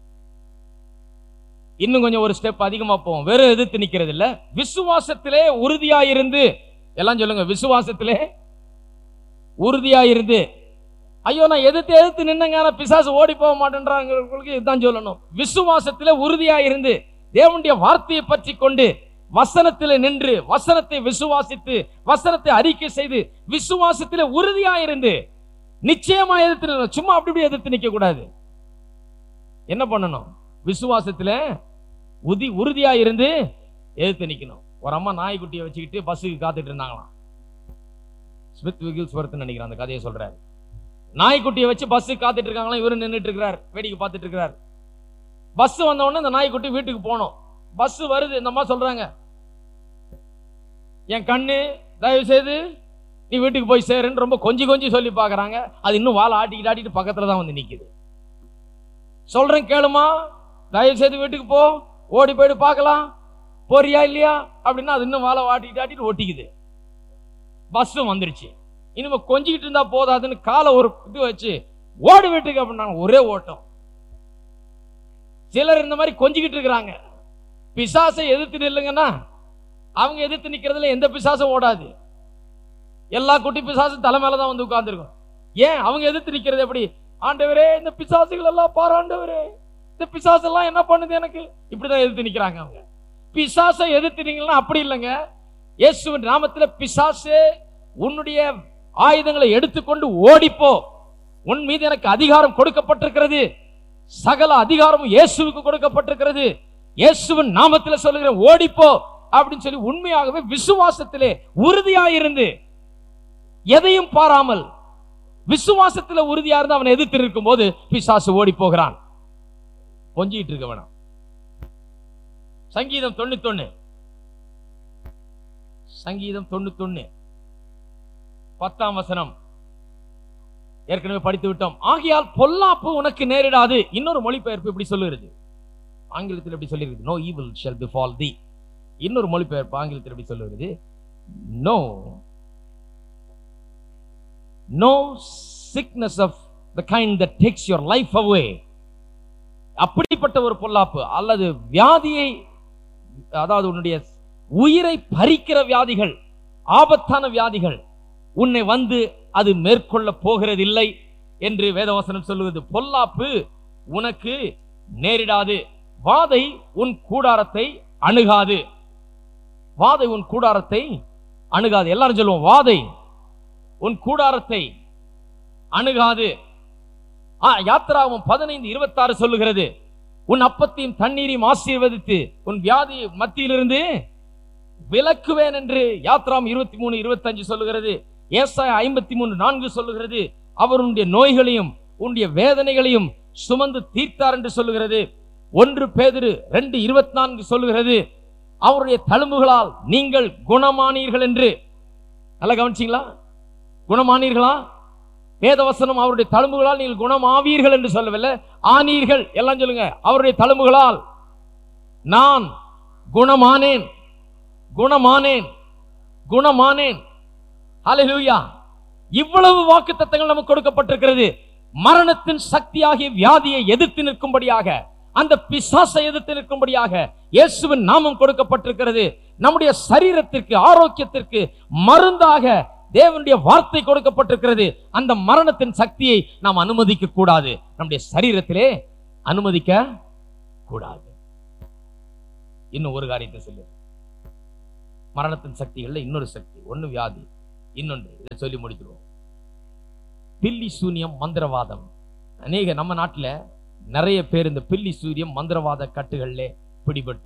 இன்னும் கொஞ்சம் ஒரு ஸ்டெப் அதிகமா போவோம். வெறும் எதிர்த்து நிக்கிறது இல்ல, விசுவாசத்திலே உறுதியாயிருந்து, எல்லாம் சொல்லுங்க, விசுவாசத்திலே உறுதியாயிருந்து. ஐயோ நான் எதிர்த்து எதிர்த்து நின்னங்க, பிசாசு ஓடி போக மாட்டேன்றாங்களுக்கு இதுதான் சொல்லணும். விசுவாசத்திலே உறுதியாயிருந்து தேவனுடைய வார்த்தையை பற்றி கொண்டு வசனத்திலே நின்று வசனத்தை விசுவாசித்து வசனத்தை அறிக்கை செய்து விசுவாசத்திலே உறுதியாயிருந்து நிச்சயமா எதிர்த்து, சும்மா அப்படி இப்படி எதிர்த்து நிக்க கூடாது. என்ன பண்ணணும்? விசுவாசத்துல உதி உறுதியா இருந்து எதிர்த்து நிக்கணும். ஒரு அம்மா நாய்க்குட்டியை வச்சுக்கிட்டு பஸ்ஸுக்கு காத்துட்டு இருந்தாங்களாம். ஸ்மித் விகில்ஸ்வர்த் நினைக்கிறேன் அந்த கதையை சொல்றாரு. நாய்க்குட்டியை வச்சு பஸ்ஸுக்கு காத்துட்டு இருக்காங்களாம், இவரு நின்றுட்டு இருக்கிறார், வேடிக்கை பார்த்துட்டு இருக்கிறார். பஸ் வந்த உடனே இந்த நாய்க்குட்டி வீட்டுக்கு போனோம். பஸ் வருது, இந்த அம்மா சொல்றாங்க, என் கண்ணு தயவு செய்து நீ வீட்டுக்கு போய் சேருன்னு ரொம்ப கொஞ்சி கொஞ்சி சொல்லி பாக்குறாங்க. அது இன்னும் வாழை ஆட்டிக்கிட்டு ஆட்டிட்டு பக்கத்துல தான் வந்து நிக்குது. சொல்றேன் கேளுமா, தயவு செய்து வீட்டுக்கு போ, ஓடி போயிட்டு பார்க்கலாம், போறியா இல்லையா அப்படின்னா அது இன்னும் வாழை ஆட்டிக்கிட்டு ஆட்டிட்டு ஒட்டிக்குது. பஸ்ஸும் வந்துருச்சு, இனிமே கொஞ்சிக்கிட்டு இருந்தா போதாதுன்னு காலை ஒரு இது வச்சு ஓடு வீட்டுக்கு அப்படின்னாங்க. ஒரே ஓட்டம். சிலர் இந்த மாதிரி கொஞ்சிக்கிட்டு இருக்கிறாங்க. பிசாசை எதிர்த்து நில்லுங்கன்னா அவங்க எதிர்த்து நிக்கிறதுல எந்த பிசாசும் ஓடாது. எல்லா குட்டி பிசாசும் தலை மேலதான் வந்து உட்கார்ந்துருக்கும். ஏன் அவங்க எதிர்த்து நிக்கிறது? எப்படி? ஆண்டவரே இந்த பிசாசுகள் எல்லாம் பாராண்டவரே இந்த பிசாசெல்லாம் என்ன பண்ணுது எனக்கு, இப்படிதான் எதிர்த்து நிக்கிறாங்க அவங்க. பிசாசை எதிர்த்துனீங்கன்னா அப்படி இல்லைங்க. இயேசுவின் நாமத்துல பிசாசே உன்னுடைய ஆயுதங்களை எடுத்துக்கொண்டு ஓடிப்போ, உன் மீது எனக்கு அதிகாரம் கொடுக்கப்பட்டிருக்கிறது, சகல அதிகாரமும் இயேசுவுக்கு கொடுக்கப்பட்டிருக்கிறது, இயேசுவின் நாமத்தில் சொல்லுகிற ஓடிப்போ அப்படின்னு சொல்லி உண்மையாகவே விசுவாசத்திலே உறுதியாயிருந்து எதையும் பாராமல் விசுவாசத்தில் உறுதியா இருந்து அவனை எதிர்த்து இருக்கும் போது பிசாசு ஓடி போகிறான். கொஞ்சிட்டு இருக்க வேணாம். சங்கீதம் தொண்ணூத்தி ஒன்னு சங்கீதம் தொண்ணூத்தி ஒன்னு பத்தாம் வசனம் ஏற்கனவே படித்து விட்டோம். ஆகையால் பொல்லாப்பு உனக்கு நேரிடாது. இன்னொரு மொழிபெயர்ப்பு இப்படி சொல்லுகிறது, ஆங்கிலத்தில் எப்படி சொல்லிருக்கு, no evil shall befall thee. இன்னொரு மொழிபெயர்ப்பு ஆங்கிலத்தில் எப்படி சொல்லுகிறது, no no sickness of the kind that takes your life away. அப்படிப்பட்ட ஒரு பொல்லாப்பு அல்லது வியாதியை, அதாவது உன்னுடைய உயிரை பறிக்கிற வியாதிகள், ஆபத்தான வியாதிகள் உன்னை வந்து அது மேற்கொள்ள போகிறதில்லை என்று வேதவசனம் சொல்லுவது. பொல்லாப்பு உனக்கு நேரிடாது, வாதை உன் கூடாரத்தை அணுகாது. வாதை உன் கூடாரத்தை அணுகாது. எல்லாரும் சொல்லுவோம், வாதை உன் கூடாரத்தை அணுகாது. யாத்திராகமம் பதினைந்து இருபத்தி ஆறு சொல்லுகிறது, உன் அப்பத்தையும் தண்ணீரையும் ஆசீர்வதித்து உன் வியாதி மத்தியிலிருந்து விலக்குவேன் என்று யாத்திராகமம் இருபத்தி மூணு இருபத்தி அஞ்சு சொல்லுகிறது. ஏசாயா ஐம்பத்தி மூணு நான்கு சொல்லுகிறது, அவர் உன்னுடைய நோய்களையும் உன்னுடைய வேதனைகளையும் சுமந்து தீர்த்தார் என்று சொல்லுகிறது. ஒன்று பேதுரு ரெண்டு இருபத்தி நான்கு சொல்லுகிறது, அவருடைய தழும்புகளால் நீங்கள் குணமானீர்கள் என்று. நல்லா கவனிச்சீங்களா? குணமானீர்களா? வேதவசனம் அவருடைய தழும்புகளால் நீங்கள் குணமாவீர்கள் என்று சொல்லவில்லை, ஆனீர்கள். எல்லாம் சொல்லுங்க, அவருடைய தழும்புகளால் நான் குணமானேன், குணமானேன், குணமானேன். ஹல்லேலூயா! இவ்வளவு வாக்குத்தத்தங்கள் நமக்கு கொடுக்கப்பட்டிருக்கிறது. மரணத்தின் சக்தியாகிய வியாதியை எதிர்த்து நிற்கும்படியாக, அந்த பிசாசை எதிர்த்து நிற்கும்படியாக இயேசுவின் நாமம் கொடுக்கப்பட்டிருக்கிறது. நம்முடைய சரீரத்திற்கு ஆரோக்கியத்திற்கு மருந்தாக தேவனுடைய வார்த்தை கொடுக்கப்பட்டிருக்கிறது. அந்த மரணத்தின் சக்தியை நாம் அனுமதிக்க கூடாது, நம்முடைய சரீரத்திலே அனுமதிக்க கூடாது. இன்னும் ஒரு காரியத்தை சொல்லு, மரணத்தின் சக்திகள்ல இன்னொரு சக்தி, ஒன்னு வியாதி, இன்னொன்று இதை சொல்லி முடிக்கிறோம், பில்லி சூனியம் மந்திரவாதம். அநேக நம்ம நாட்டில் நிறைய பேர் இந்த பில்லி சூரியம் மந்திரவாத கட்டுகளிலே பிடிபட்டு